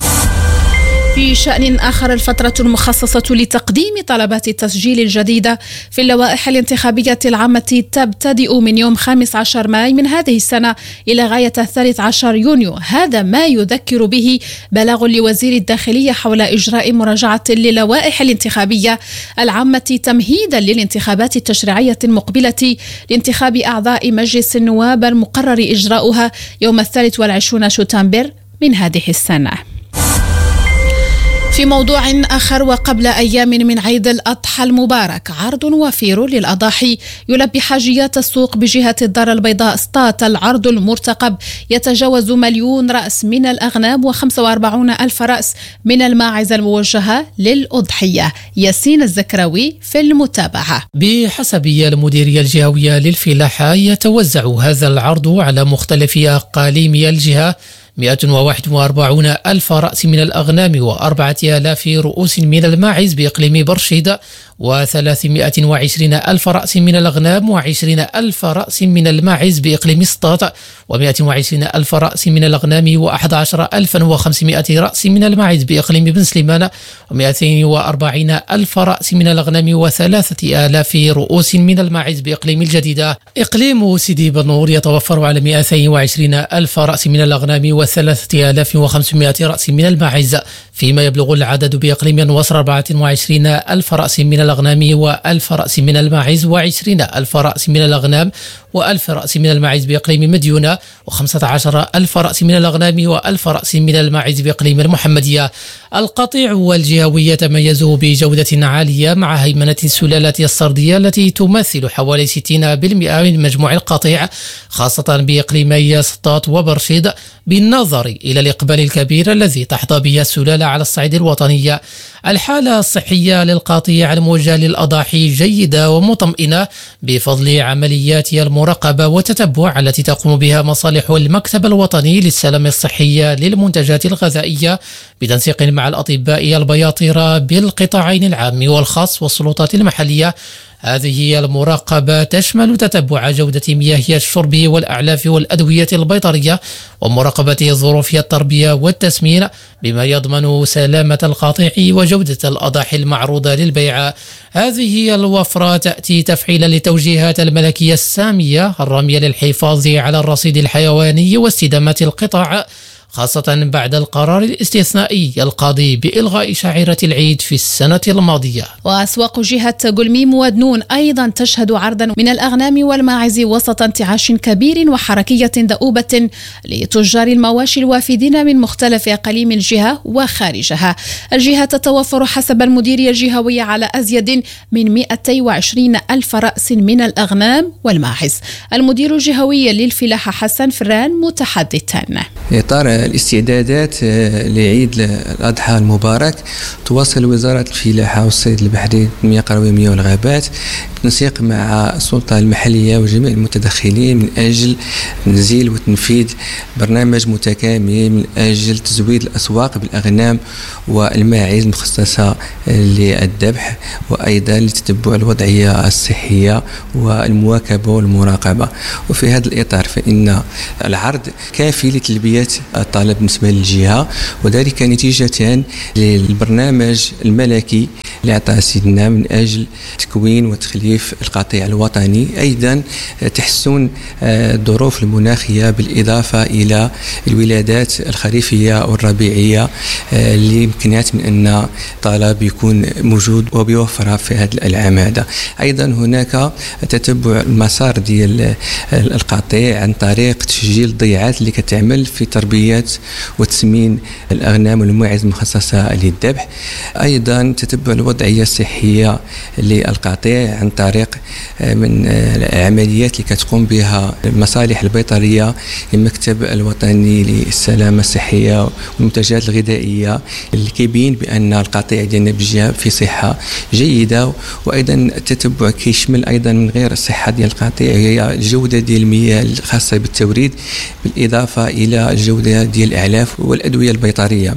في شأن آخر، الفترة المخصصة لتقديم طلبات التسجيل الجديدة في اللوائح الانتخابية العامة تبتدئ من يوم خامس عشر ماي من هذه السنة إلى غاية الثالث عشر يونيو. هذا ما يذكر به بلاغ لوزير الداخلية حول إجراء مراجعة للوائح الانتخابية العامة تمهيدا للانتخابات التشريعية المقبلة لانتخاب أعضاء مجلس النواب المقرر إجراؤها يوم الثالث والعشرين شتنبر من هذه السنة. في موضوع آخر، وقبل أيام من عيد الأضحى المبارك، عرض وفير للأضاحي يلبي حاجيات السوق بجهة الدار البيضاء سطات. العرض المرتقب يتجاوز مليون رأس من الأغنام وخمسة وأربعين ألف رأس من الماعز الموجهة للأضحية. ياسين الزكراوي في المتابعة. بحسب المديرية الجهوية للفلاحة، يتوزع هذا العرض على مختلف أقاليم الجهة مئة وواحد وأربعين ألف رأس من الأغنام وأربعة آلاف رؤوس من الماعز بإقليم برشيد، وثلاثمائة وعشرين ألف رأس من الأغنام وعشرين ألف رأس من الماعز بإقليم سطات، ومائة وعشرين ألف رأس من الأغنام وأحد عشر ألفا وخمسمائة رأس من الماعز بإقليم بن سليمان، ومائتين وأربعين ألف رأس من الأغنام وثلاثة آلاف رؤوس من الماعز بإقليم الجديدة. إقليم سيدي بنور يتوفر على مائتين وعشرين ألف رأس من الأغنام وثلاثة آلاف وخمسمائة رأس من الماعز، فيما يبلغ العدد بإقليم النصر أربعة وعشرين ألف رأس من الأغنام وألف رأس من الماعز، وعشرين ألف رأس من الأغنام وألف رأس من الماعز بإقليم مديونة، وخمسة عشر ألف رأس من الأغنام وألف رأس من الماعز بإقليم المحمدية. القطيع والجهوي يتميزوا بجودة عالية مع هيمنة السلالات السردية التي تمثل حوالي ستين بالمئة من مجموع القطيع، خاصة بإقليمي سطات وبرشيد، بالنظر إلى الإقبال الكبير الذي تحظى به السلالة على الصعيد الوطني. الحالة الصحية للقطيع الموجه للأضاحي جيدة ومطمئنة بفضل عمليات المراقبة والتتبع التي تقوم بها مصالح المكتب الوطني للسلامة الصحية للمنتجات الغذائية بتنسيق مع الأطباء البياطرة بالقطاعين العام والخاص والسلطات المحلية. هذه المراقبة تشمل تتبع جودة مياه الشرب والأعلاف والأدوية البيطرية، ومراقبة ظروف التربية والتسمين، بما يضمن سلامة القاطع وجودة الأضاحي المعروضة للبيع. هذه الوفرة تأتي تفعيلا لتوجيهات الملكية السامية الرامية للحفاظ على الرصيد الحيواني واستدامة القطاع، خاصة بعد القرار الاستثنائي القاضي بإلغاء شعيرة العيد في السنة الماضية. وأسواق جهة قلميم ودنون أيضا تشهد عرضا من الأغنام والماعز وسط انتعاش كبير وحركية دؤوبة لتجار المواشي الوافدين من مختلف أقاليم الجهة وخارجها. الجهة تتوفر حسب المديرية الجهوية على أزيد من مئتين وعشرين ألف رأس من الأغنام والماعز. المدير الجهوي للفلاحة حسن فران متحدثا. إطار الاستعدادات لعيد الأضحى المبارك، تواصل وزارة الفلاحة والصيد البحري، المياه القروية والغابات بالتنسيق مع السلطة المحلية وجميع المتدخلين من أجل تنزيل وتنفيذ برنامج متكامل من أجل تزويد الأسواق بالأغنام والماعز المخصصة للذبح، وأيضا لتتبع الوضعية الصحية والمواكبة والمراقبة. وفي هذا الإطار فإن العرض كافي لتلبية الطلب بالنسبة للجهة، وذلك نتيجة للبرنامج الملكي اللي أعطاه سيدنا من أجل تكوين وتخليف القطيع الوطني، أيضا تحسن الظروف المناخية بالإضافة إلى الولادات الخريفية والربيعية اللي يمكنات من أن الطلب يكون موجود وبيوفرها في هذا العام هذا. أيضا هناك تتبع المسار ديال القطيع عن طريق تسجيل الضيعات اللي كتعمل في تربية وتسمين الأغنام والماعز المخصصة للذبح. أيضا تتبع الوضعية الصحية للقطيع عن طريق من العمليات اللي كتقوم بها المصالح البيطرية المكتب الوطني للسلامة الصحية والمنتجات الغذائية، اللي كيبين بأن القطيع ديالنا بالجهة في صحة جيدة. وأيضا التتبع كيشمل أيضا من غير الصحة ديال القطيع هي الجودة ديال المياه الخاصة بالتوريد، بالإضافة إلى الجودة ديال الأعلاف والأدوية البيطرية.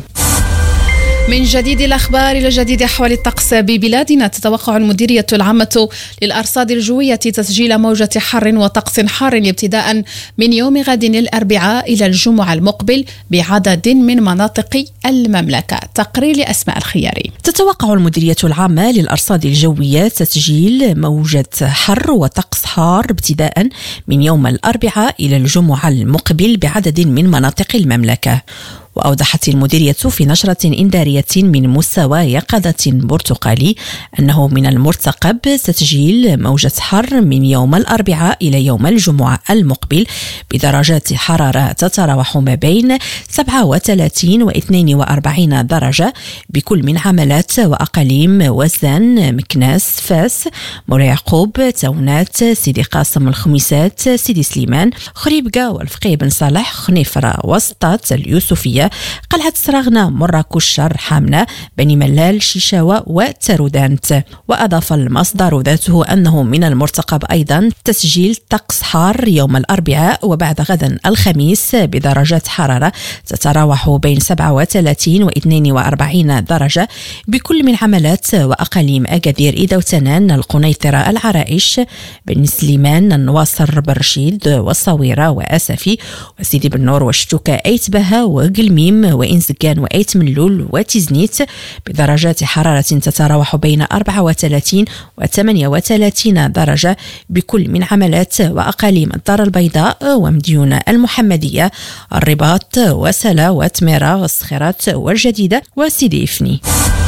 من جديد الأخبار إلى جديد أحوال الطقس ببلادنا. تتوقع المديرية العامة للأرصاد الجوية تسجيل موجة حر وطقس حار ابتداء من يوم غد الأربعاء إلى الجمعة المقبل بعدد من مناطق المملكة. تقرير لأسماء الخياري. تتوقع المديرية العامة للأرصاد الجوية تسجيل موجة حر وطقس حار ابتداء من يوم الأربعاء إلى الجمعة المقبل بعدد من مناطق المملكة. وأوضحت المديرية في نشرة إنذارية من مستوى يقظة برتقالي أنه من المرتقب تسجيل موجة حر من يوم الأربعاء إلى يوم الجمعة المقبل بدرجات حرارة تتراوح ما بين سبعة وثلاثين واثنين وأربعين درجة بكل من عملات وأقاليم وزان، مكناس، فاس، مولاي يعقوب، تونات، سيدي قاسم، الخميسات، سيدي سليمان، خريبكا والفقيه بن صالح، خنيفرة، وسطات، اليوسفية، قلعة سراغنا، مراكش، حامنة، بني ملال، شيشاوة وترودانت. وأضاف المصدر ذاته أنه من المرتقب أيضا تسجيل طقس حار يوم الأربعاء وبعد غدا الخميس بدرجات حرارة تتراوح بين سبعة وثلاثين واثنين وأربعين درجة بكل من عملات وأقاليم أكادير، إذا وتنان، القنيطرة، العرائش، بن سليمان، النواصر، برشيد والصويرة وأسفي وسيدي بن نور وشتوكة، أيتبها وقلميم وإنزقان وأيت ملول وتزنيت بدرجات حرارة تتراوح بين أربعة وثلاثين وثمانية وثلاثين درجة بكل من عملات وأقاليم الدار البيضاء ومديونة المحمدية، الرباط وسلا وتميرة والصخيرات والجديدة وسيدي إفني.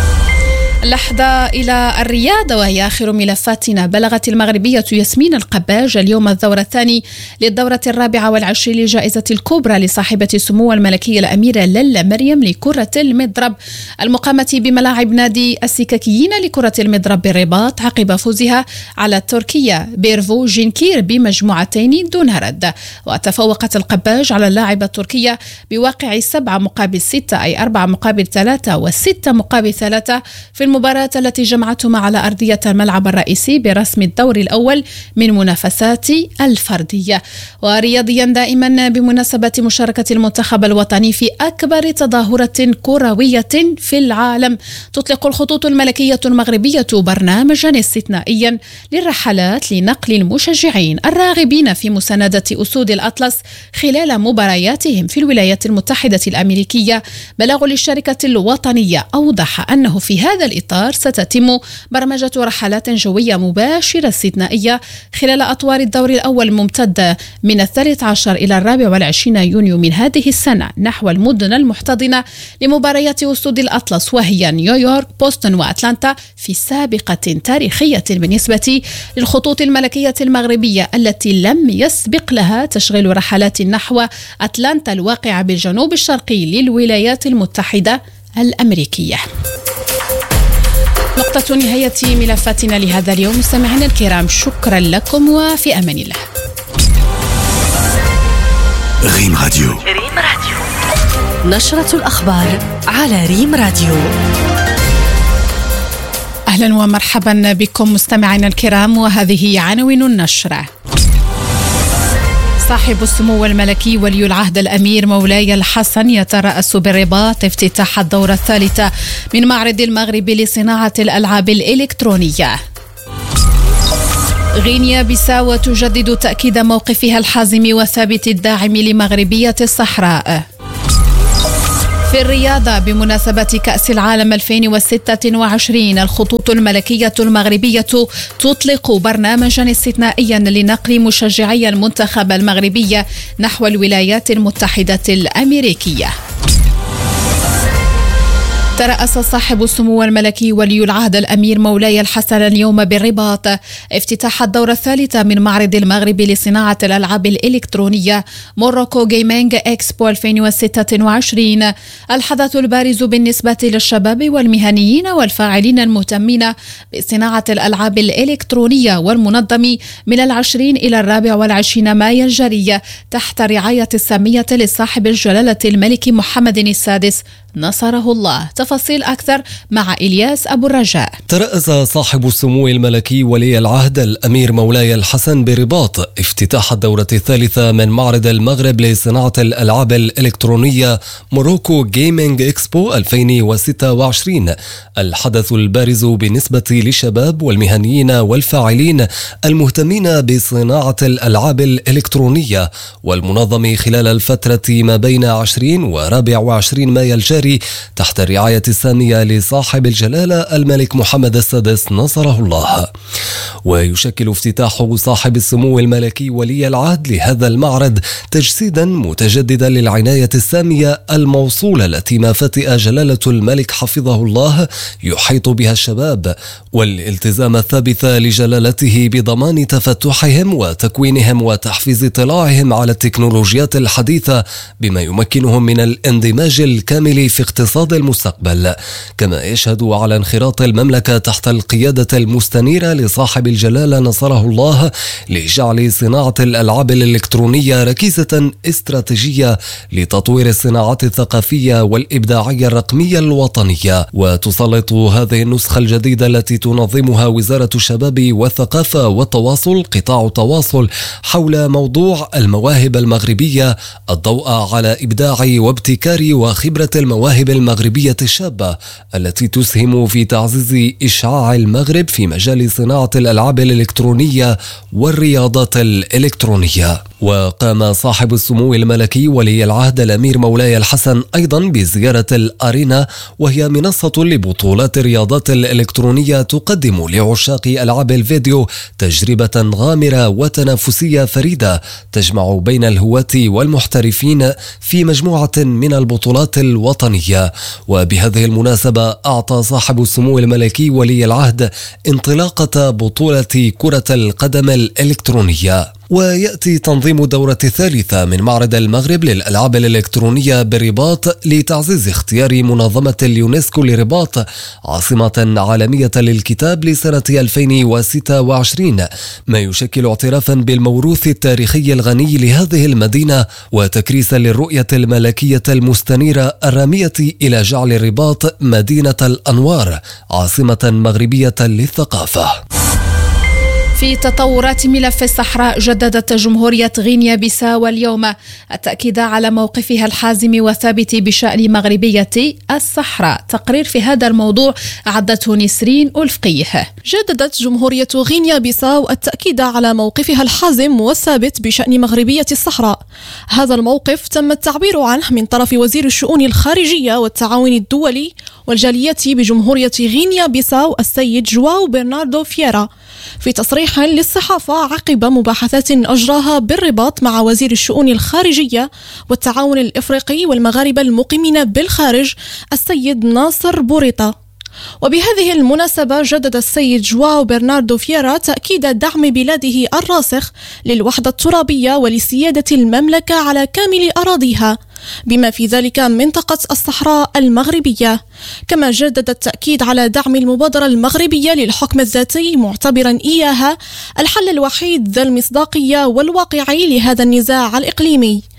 لحظة إلى الرياضة وهي آخر ملفاتنا. بلغت المغربية ياسمين القباج اليوم الدورة الثاني للدورة الرابعة والعشرين لجائزة الكبرى لصاحبة سمو الملكية الأميرة للا مريم لكرة المضرب المقامة بملاعب نادي السككيين لكرة المضرب بالرباط عقب فوزها على التركية بيرفو جينكير بمجموعتين دون رد. وتفوقت القباج على اللاعبة التركية بواقع سبعة مقابل ستة، أي أربعة مقابل ثلاثة وستة مقابل ثلاثة في المباراة التي جمعتهما على أرضية الملعب الرئيسي برسم الدور الأول من منافسات الفردية. ورياضيا دائما بمناسبة مشاركة المنتخب الوطني في أكبر تظاهرة كروية في العالم، تطلق الخطوط الملكية المغربية برنامجا استثنائيا للرحلات لنقل المشجعين الراغبين في مساندة أسود الأطلس خلال مبارياتهم في الولايات المتحدة الأمريكية. بلاغ للشركة الوطنية أوضح أنه في هذا الإطار ستتم برمجة رحلات جوية مباشرة استثنائية خلال أطوار الدور الأول ممتدة من الثالث عشر إلى الرابع والعشرين يونيو من هذه السنة نحو المدن المحتضنة لمباريات أسود الأطلس، وهي نيويورك، بوسطن وأتلانتا، في سابقة تاريخية بالنسبة للخطوط الملكية المغربية التي لم يسبق لها تشغيل رحلات نحو أتلانتا الواقعة بالجنوب الشرقي للولايات المتحدة الأمريكية. نقطة نهاية ملفاتنا لهذا اليوم. مستمعينا الكرام، شكرا لكم وفي أمان الله. ريم راديو. ريم راديو. نشرة الأخبار على ريم راديو. أهلا ومرحبا بكم مستمعينا الكرام، وهذه عناوين النشرة. صاحب السمو الملكي ولي العهد الأمير مولاي الحسن يترأس بالرباط افتتاح الدورة الثالثة من معرض المغرب لصناعة الألعاب الإلكترونية. غينيا بيساو تجدد تأكيد موقفها الحازم والثابت الداعم لمغربية الصحراء. في الرياضة بمناسبة كأس العالم ألفين وستة وعشرين، الخطوط الملكية المغربية تطلق برنامجا استثنائيا لنقل مشجعي المنتخب المغربي نحو الولايات المتحدة الأمريكية. ترأس صاحب السمو الملكي ولي العهد الأمير مولاي الحسن اليوم بالرباط افتتاح الدورة الثالثة من معرض المغرب لصناعة الألعاب الإلكترونية موروكو جيمنج إكسبو ألفين وستة وعشرين، الحدث البارز بالنسبة للشباب والمهنيين والفاعلين المهتمين بصناعة الألعاب الإلكترونية، والمنظم من العشرين إلى الرابع والعشرين مايو الجاري تحت رعاية السامية لصاحب الجلالة الملك محمد السادس نصره الله. تفاصيل أكثر مع إلياس أبو الرجاء. ترأس صاحب السمو الملكي ولي العهد الأمير مولاي الحسن برباط افتتاح الدورة الثالثة من معرض المغرب لصناعة الألعاب الإلكترونية موروكو جيمنج إكسبو ألفين وستة وعشرين، الحدث البارز بالنسبة للشباب والمهنيين والفاعلين المهتمين بصناعة الألعاب الإلكترونية، والمنظم خلال الفترة ما بين عشرين ورابع وعشرين مايو الجاري تحت الرعاية السامية لصاحب الجلالة الملك محمد السادس نصره الله. ويشكل افتتاح صاحب السمو الملكي ولي العهد لهذا المعرض تجسيدا متجددا للعناية السامية الموصولة التي ما فتئ جلالة الملك حفظه الله يحيط بها الشباب، والالتزام الثابت لجلالته بضمان تفتحهم وتكوينهم وتحفيز اطلاعهم على التكنولوجيات الحديثة بما يمكنهم من الاندماج الكامل في اقتصاد المستقبل. كما يشهد على انخراط المملكة تحت القيادة المستنيرة لصاحب الجلالة نصره الله لجعل صناعة الألعاب الإلكترونية ركيزة استراتيجية لتطوير الصناعات الثقافية والإبداعية الرقمية الوطنية. وتسلط هذه النسخة الجديدة التي تنظمها وزارة الشباب والثقافة والتواصل قطاع تواصل حول موضوع المواهب المغربية الضوء على إبداع وابتكار وخبرة المواهب المغربية الشابة التي تسهم في تعزيز إشعاع المغرب في مجال صناعة الألعاب الإلكترونية والرياضات الإلكترونية. وقام صاحب السمو الملكي ولي العهد الأمير مولاي الحسن أيضا بزيارة الأرينا، وهي منصة لبطولات الرياضات الإلكترونية تقدم لعشاق ألعاب الفيديو تجربة غامرة وتنافسية فريدة تجمع بين الهواة والمحترفين في مجموعة من البطولات الوطنية. وبهذه المناسبة أعطى صاحب السمو الملكي ولي العهد انطلاقة بطولة كرة القدم الإلكترونية. ويأتي تنظيم الدورة الثالثة من معرض المغرب للألعاب الإلكترونية بالرباط لتعزيز اختيار منظمة اليونسكو لرباط عاصمة عالمية للكتاب لسنة ألفين وستة وعشرين، ما يشكل اعترافا بالموروث التاريخي الغني لهذه المدينة وتكريسا للرؤية الملكية المستنيرة الرامية إلى جعل الرباط مدينة الأنوار عاصمة مغربية للثقافة. في تطورات ملف الصحراء، جددت جمهورية غينيا بيساو اليوم التأكيد على موقفها الحازم والثابت بشأن مغربية الصحراء. تقرير في هذا الموضوع أعدته نسرين ألفقيه. جددت جمهورية غينيا بيساو التأكيد على موقفها الحازم والثابت بشأن مغربية الصحراء. هذا الموقف تم التعبير عنه من طرف وزير الشؤون الخارجية والتعاون الدولي والجالية بجمهورية غينيا بيساو السيد جواو برناردو فييرا في تصريح للصحافة عقب مباحثات أجراها بالرباط مع وزير الشؤون الخارجية والتعاون الإفريقي والمغاربة المقيمين بالخارج السيد ناصر بوريطة. وبهذه المناسبة جدد السيد جواو برناردو فييرا تأكيد دعم بلاده الراسخ للوحدة الترابية ولسيادة المملكة على كامل أراضيها بما في ذلك منطقة الصحراء المغربية. كما جدد التأكيد على دعم المبادرة المغربية للحكم الذاتي معتبرا إياها الحل الوحيد ذا المصداقية والواقعي لهذا النزاع الإقليمي.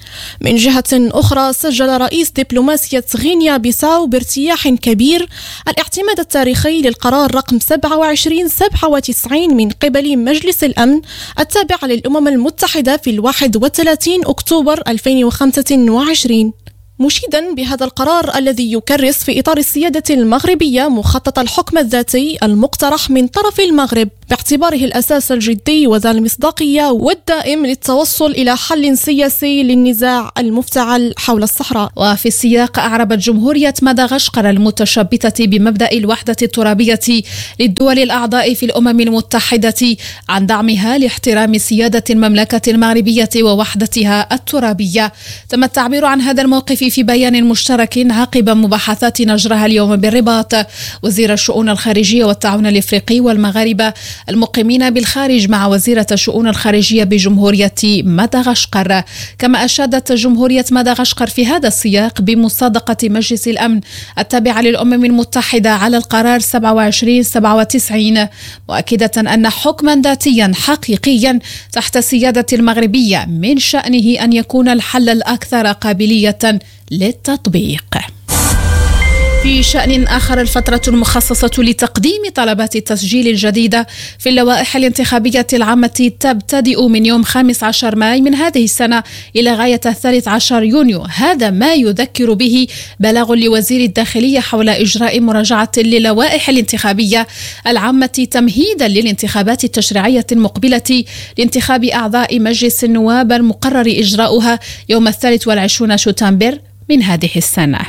من جهة أخرى سجل رئيس دبلوماسية غينيا بيساو بارتياح كبير الاعتماد التاريخي للقرار رقم سبعة وعشرين سبعة وتسعين من قبل مجلس الأمن التابع للأمم المتحدة في الواحد وثلاثين أكتوبر ألفين وخمسة وعشرين، مشيدا بهذا القرار الذي يكرس في إطار السيادة المغربية مخطط الحكم الذاتي المقترح من طرف المغرب باعتباره الأساس الجدي وذا المصداقية والدائم للتوصل إلى حل سياسي للنزاع المفتعل حول الصحراء. وفي السياق أعربت جمهورية مدغشقر المتشبثة بمبدأ الوحدة الترابية للدول الأعضاء في الأمم المتحدة عن دعمها لاحترام سيادة المملكة المغربية ووحدتها الترابية. تم التعبير عن هذا الموقف في بيان مشترك عقب مباحثات نجرها اليوم بالرباط. وزير الشؤون الخارجية والتعاون الإفريقي والمغاربة المقيمين بالخارج مع وزيرة الشؤون الخارجية بجمهورية مدغشقر. كما أشادت جمهورية مدغشقر في هذا السياق بمصادقة مجلس الأمن التابع للأمم المتحدة على القرار سبعة وعشرين سبعة وتسعين، مؤكدة أن حكما ذاتيا حقيقيا تحت السيادة المغربية من شأنه أن يكون الحل الأكثر قابلية للتطبيق. في شأن آخر، الفترة المخصصة لتقديم طلبات التسجيل الجديدة في اللوائح الانتخابية العامة تبتدئ من يوم خامس عشر ماي من هذه السنة إلى غاية الثالث عشر يونيو. هذا ما يذكر به بلاغ لوزير الداخلية حول إجراء مراجعة للوائح الانتخابية العامة تمهيدا للانتخابات التشريعية المقبلة لانتخاب أعضاء مجلس النواب المقرر إجراؤها يوم الثالث والعشرين شتنبر من هذه السنة.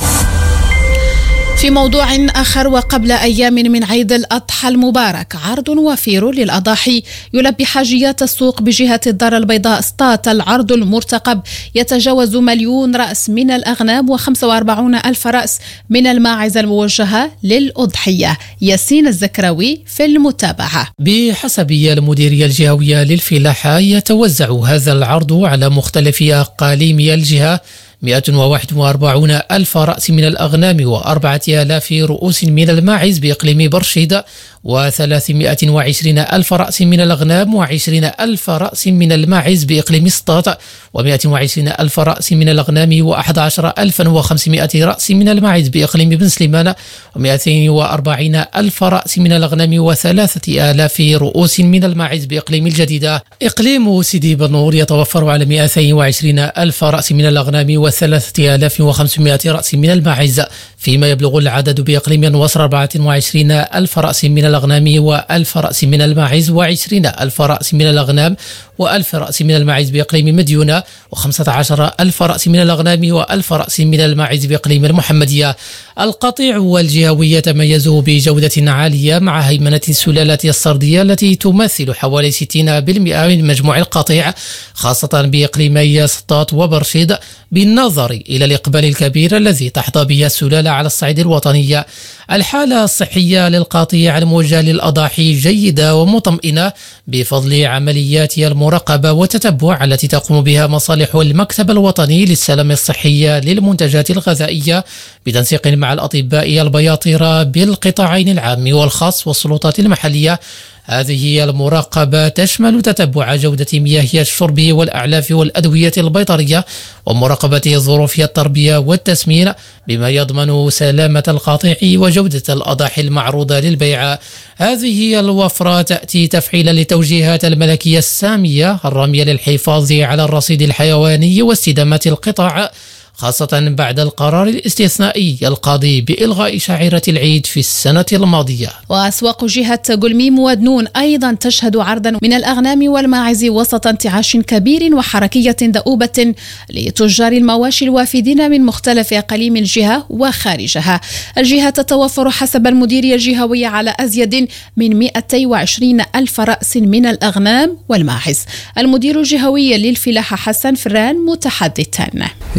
في موضوع آخر، وقبل أيام من عيد الأضحى المبارك، عرض وفير للأضاحي يلبي حاجيات السوق بجهة الدار البيضاء سطات. العرض المرتقب يتجاوز مليون رأس من الأغنام وخمسة وأربعين ألف رأس من الماعز الموجهة للأضحية. ياسين الزكراوي في المتابعة. بحسب المديرية الجهوية للفلاحة، يتوزع هذا العرض على مختلف أقاليم الجهة مئة وواحد وأربعين ألف رأس من الأغنام وأربعة آلاف رؤوس من الماعز بإقليم برشيد، وثلاثمائة وعشرين ألف رأس من الأغنام وعشرين ألف رأس من الماعز بإقليم سطات، ومائة وعشرين ألف رأس من الأغنام وأحد عشر ألفا وخمسمائة رأس من الماعز بإقليم بن سليمان، ومائتين وأربعين ألف رأس من الأغنام وثلاثة آلاف رؤوس من الماعز بإقليم الجديدة. إقليم سيدي بنور يتوفر على مائتين وعشرين ألف رأس من الأغنام وثلاثة آلاف وخمسمائة رأس من الماعز، فيما يبلغ العدد بإقليم النصر أربعة وعشرين ألف رأس من الأغنام وألف رأس من الماعز، وعشرين ألف رأس من الأغنام وألف رأس من الماعز بإقليم مديونة، وخمسة عشر ألف رأس من الأغنام وألف رأس من الماعز بإقليم المحمدية. القطيع والجهوي يتميزوا بجودة عالية مع هيمنة السلالات السردية التي تمثل حوالي ستين بالمئة من مجموع القطيع، خاصة بإقليمي سطات وبرشيد، بالنظر إلى الإقبال الكبير الذي تحظى به السلالة على الصعيد الوطني. الحالة الصحية للقطيع الموجه للأضاحي جيدة ومطمئنة بفضل عمليات المراقبة والتتبع التي تقوم بها مصالح المكتب الوطني للسلامة الصحية للمنتجات الغذائية بتنسيق مع الأطباء البياطرة بالقطاعين العام والخاص والسلطات المحلية. هذه المراقبة تشمل تتبع جودة مياه الشرب والأعلاف والأدوية البيطرية، ومراقبة ظروف التربية والتسمين، بما يضمن سلامة القطيع وجودة الأضاحي المعروضة للبيع. هذه الوفرة تأتي تفعيلا لتوجيهات الملكية السامية الرامية للحفاظ على الرصيد الحيواني واستدامة القطاع، خاصة بعد القرار الاستثنائي القاضي بإلغاء شعيرة العيد في السنة الماضية. وأسواق جهة قلميم ودنون أيضا تشهد عرضا من الأغنام والماعز وسط انتعاش كبير وحركية دؤوبة لتجار المواشي الوافدين من مختلف أقاليم الجهة وخارجها. الجهة تتوفر حسب المديرية الجهوية على أزيد من مئتين وعشرين ألف رأس من الأغنام والماعز. المدير الجهوي للفلاحة حسن فران متحدثا. إطار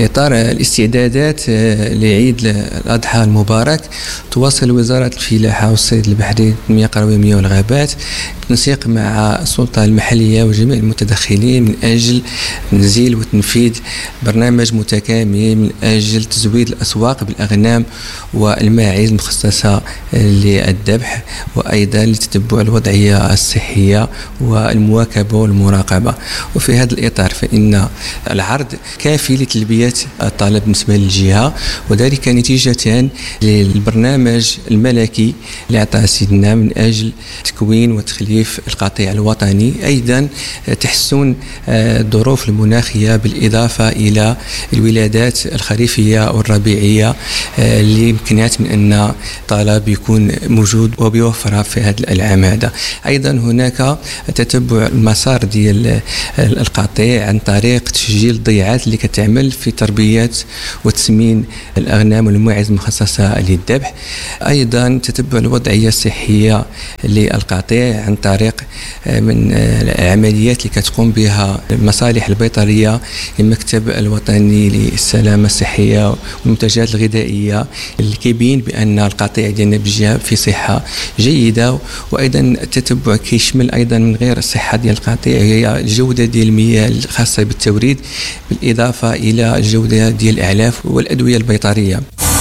الاستعدادات لعيد الأضحى المبارك تواصل وزارة الفلاحة والصيد البحري التنمية القروية والغابات بالتنسيق مع السلطة المحلية وجميع المتدخلين من أجل تنزيل وتنفيذ برنامج متكامل من أجل تزويد الأسواق بالأغنام والماعز المخصصة للذبح، وأيضا لتتبع الوضعية الصحية والمواكبة والمراقبة. وفي هذا الإطار فإن العرض كافي لتلبية الطلب بالنسبة للجهة، وذلك نتيجة للبرنامج الملكي اللي أعطاه سيدنا من أجل تكوين وتخليف القطيع الوطني، أيضا تحسن الظروف المناخية بالإضافة إلى الولادات الخريفية والربيعية اللي يمكنات من أن الطلب يكون موجود وبيوفرها في هذا العام هذا. أيضا هناك تتبع المسار ديال القطيع عن طريق تسجيل الضيعات اللي كتعمل في تربية وتسمين الأغنام والماعز المخصصة للذبح، أيضا تتبع الوضعية الصحية للقطيع عن طريق من العمليات اللي كتقوم بها المصالح البيطرية المكتب الوطني للسلامة الصحية والمنتجات الغذائية اللي كيبين بأن القطيع ديالنا بالجهة في صحة جيدة. وأيضا التتبع كيشمل أيضا من غير الصحة ديال القطيع هي الجودة ديال المياه الخاصة بالتوريد بالإضافة إلى الجودة ديال الأعلاف والأدوية البيطرية.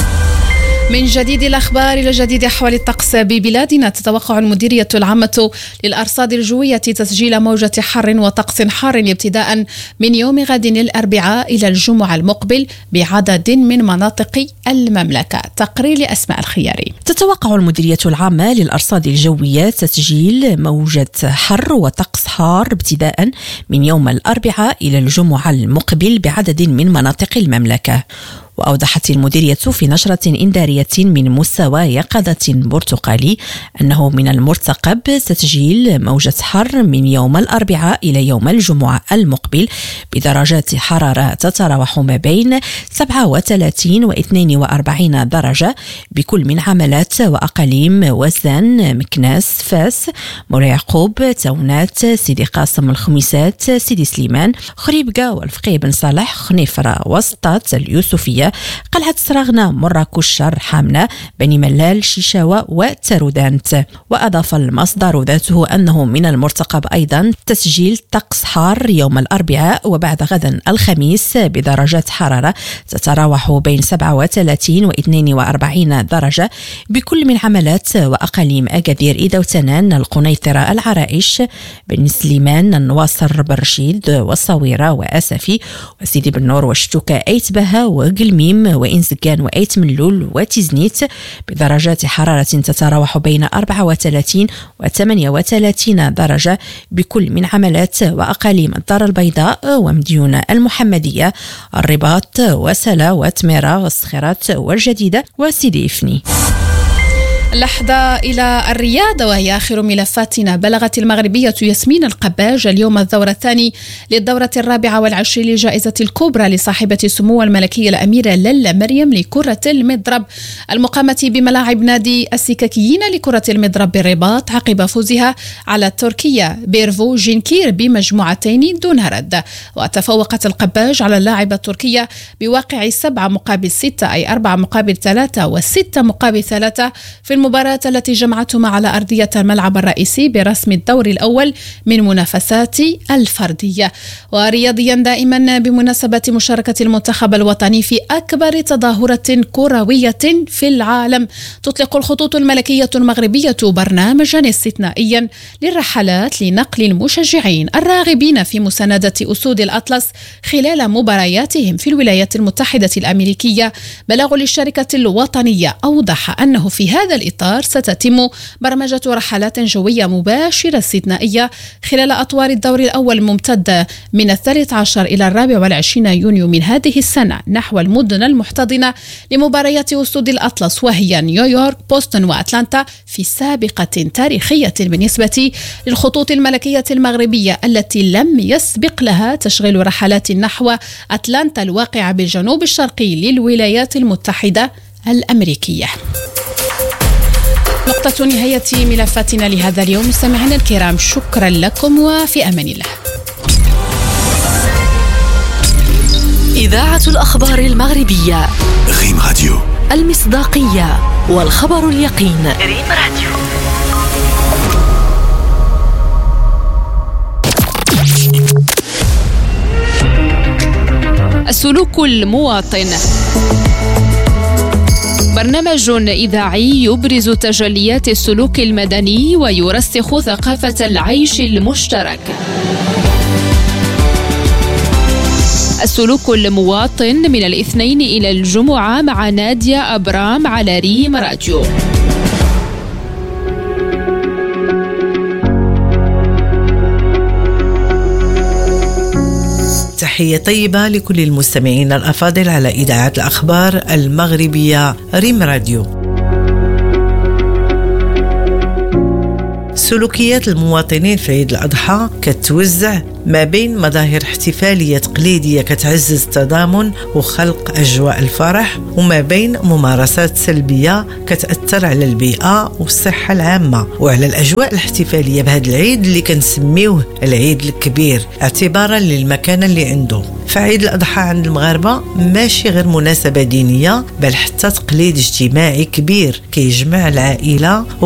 من جديد الأخبار إلى جديد أحوال الطقس ببلادنا. تتوقع المديرية العامة للأرصاد الجوية تسجيل موجة حر وطقس حار ابتداء من يوم غد الأربعاء إلى الجمعة المقبل بعدد من مناطق المملكة. تقرير لأسماء الخياري. تتوقع المديرية العامة للأرصاد الجوية تسجيل موجة حر وطقس حار ابتداء من يوم الأربعاء إلى الجمعة المقبل بعدد من مناطق المملكة. وأوضحت المديرية في نشرة إنذارية من مستوى يقظة برتقالي أنه من المرتقب تسجيل موجة حر من يوم الأربعاء إلى يوم الجمعة المقبل بدرجات حرارة تتراوح ما بين سبعة وثلاثين واثنين وأربعين درجة بكل من عملات وأقاليم وزان، مكناس، فاس، مولاي يعقوب، تونات، سيدي قاسم، الخميسات، سيدي سليمان، خريبكا والفقيه بن صالح، خنيفرة، وسطات، اليوسفية، قلعة سراغنا، مراكش، حامنة، بني ملال، شيشاوة وترودانت. وأضاف المصدر ذاته أنه من المرتقب أيضا تسجيل طقس حار يوم الأربعاء وبعد غدا الخميس بدرجات حرارة تتراوح بين سبعة وثلاثين واثنين وأربعين درجة بكل من عملات وأقاليم أكادير، إذا وتنان، القنيطرة، العرائش، بن سليمان، النواصر، برشيد والصويرة وأسفي وسيدي بن نور وشتوكة، أيتبها وقلميم وإنزكان وأيت ملول وتزنيت بدرجات حرارة تتراوح بين أربعة وثلاثين وثمانية وثلاثين درجة بكل من عملات وأقاليم الدار البيضاء ومديونة المحمدية، الرباط وسلا وتميرة والصخيرات والجديدة وسيدي إفني. لحظة إلى الرياضة وهي آخر ملفاتنا. بلغت المغربية ياسمين القباج اليوم الدور الثاني للدورة الرابعة والعشرين لجائزة الكبرى لصاحبة السمو الملكية الأميرة للا مريم لكرة المضرب المقامة بملاعب نادي السككيين لكرة المضرب بالرباط عقب فوزها على التركية بيرفو جينكير بمجموعتين دون رد. وتفوقت القباج على اللاعبة التركية بواقع سبعة مقابل ستة، أي أربعة مقابل ثلاثة وستة مقابل ثلاثة في المباراة التي جمعتهم على أرضية الملعب الرئيسي برسم الدور الأول من منافسات الفردية. ورياضيا دائما بمناسبة مشاركة المنتخب الوطني في أكبر تظاهرة كروية في العالم، تطلق الخطوط الملكية المغربية برنامجا استثنائيا للرحلات لنقل المشجعين الراغبين في مساندة أسود الأطلس خلال مبارياتهم في الولايات المتحدة الأمريكية. بلاغ للشركة الوطنية أوضح أنه في هذا الإطار ستتم برمجة رحلات جوية مباشرة استثنائية خلال أطوار الدور الأول الممتدة من الثالث عشر إلى الرابع والعشرين يونيو من هذه السنة نحو المدن المحتضنة لمباريات أسود الأطلس، وهي نيويورك، بوسطن وأتلانتا، في سابقة تاريخية بالنسبة للخطوط الملكية المغربية التي لم يسبق لها تشغيل رحلات نحو أتلانتا الواقعة بالجنوب الشرقي للولايات المتحدة الأمريكية. نقطة نهاية ملفاتنا لهذا اليوم. مستمعينا الكرام، شكرا لكم وفي أمان الله. إذاعة الأخبار المغربية. ريم راديو. المصداقية والخبر اليقين. ريم راديو. السلوك المواطن، برنامج إذاعي يبرز تجليات السلوك المدني ويرسخ ثقافة العيش المشترك. السلوك المواطن من الاثنين إلى الجمعة مع نادية أبرام على ريم راديو. تحية طيبة لكل المستمعين الأفاضل على إذاعة الأخبار المغربية ريم راديو. سلوكيات المواطنين في عيد الأضحى كتوزع ما بين مظاهر احتفالية تقليدية كتعزز التضامن وخلق أجواء الفرح، وما بين ممارسات سلبية كتأثر على البيئة والصحة العامة وعلى الأجواء الاحتفالية بهذا العيد اللي كنسميوه العيد الكبير اعتبارا للمكانة اللي عنده. فعيد الأضحى عند المغاربة ماشي غير مناسبة دينية، بل حتى تقليد اجتماعي كبير كيجمع العائلة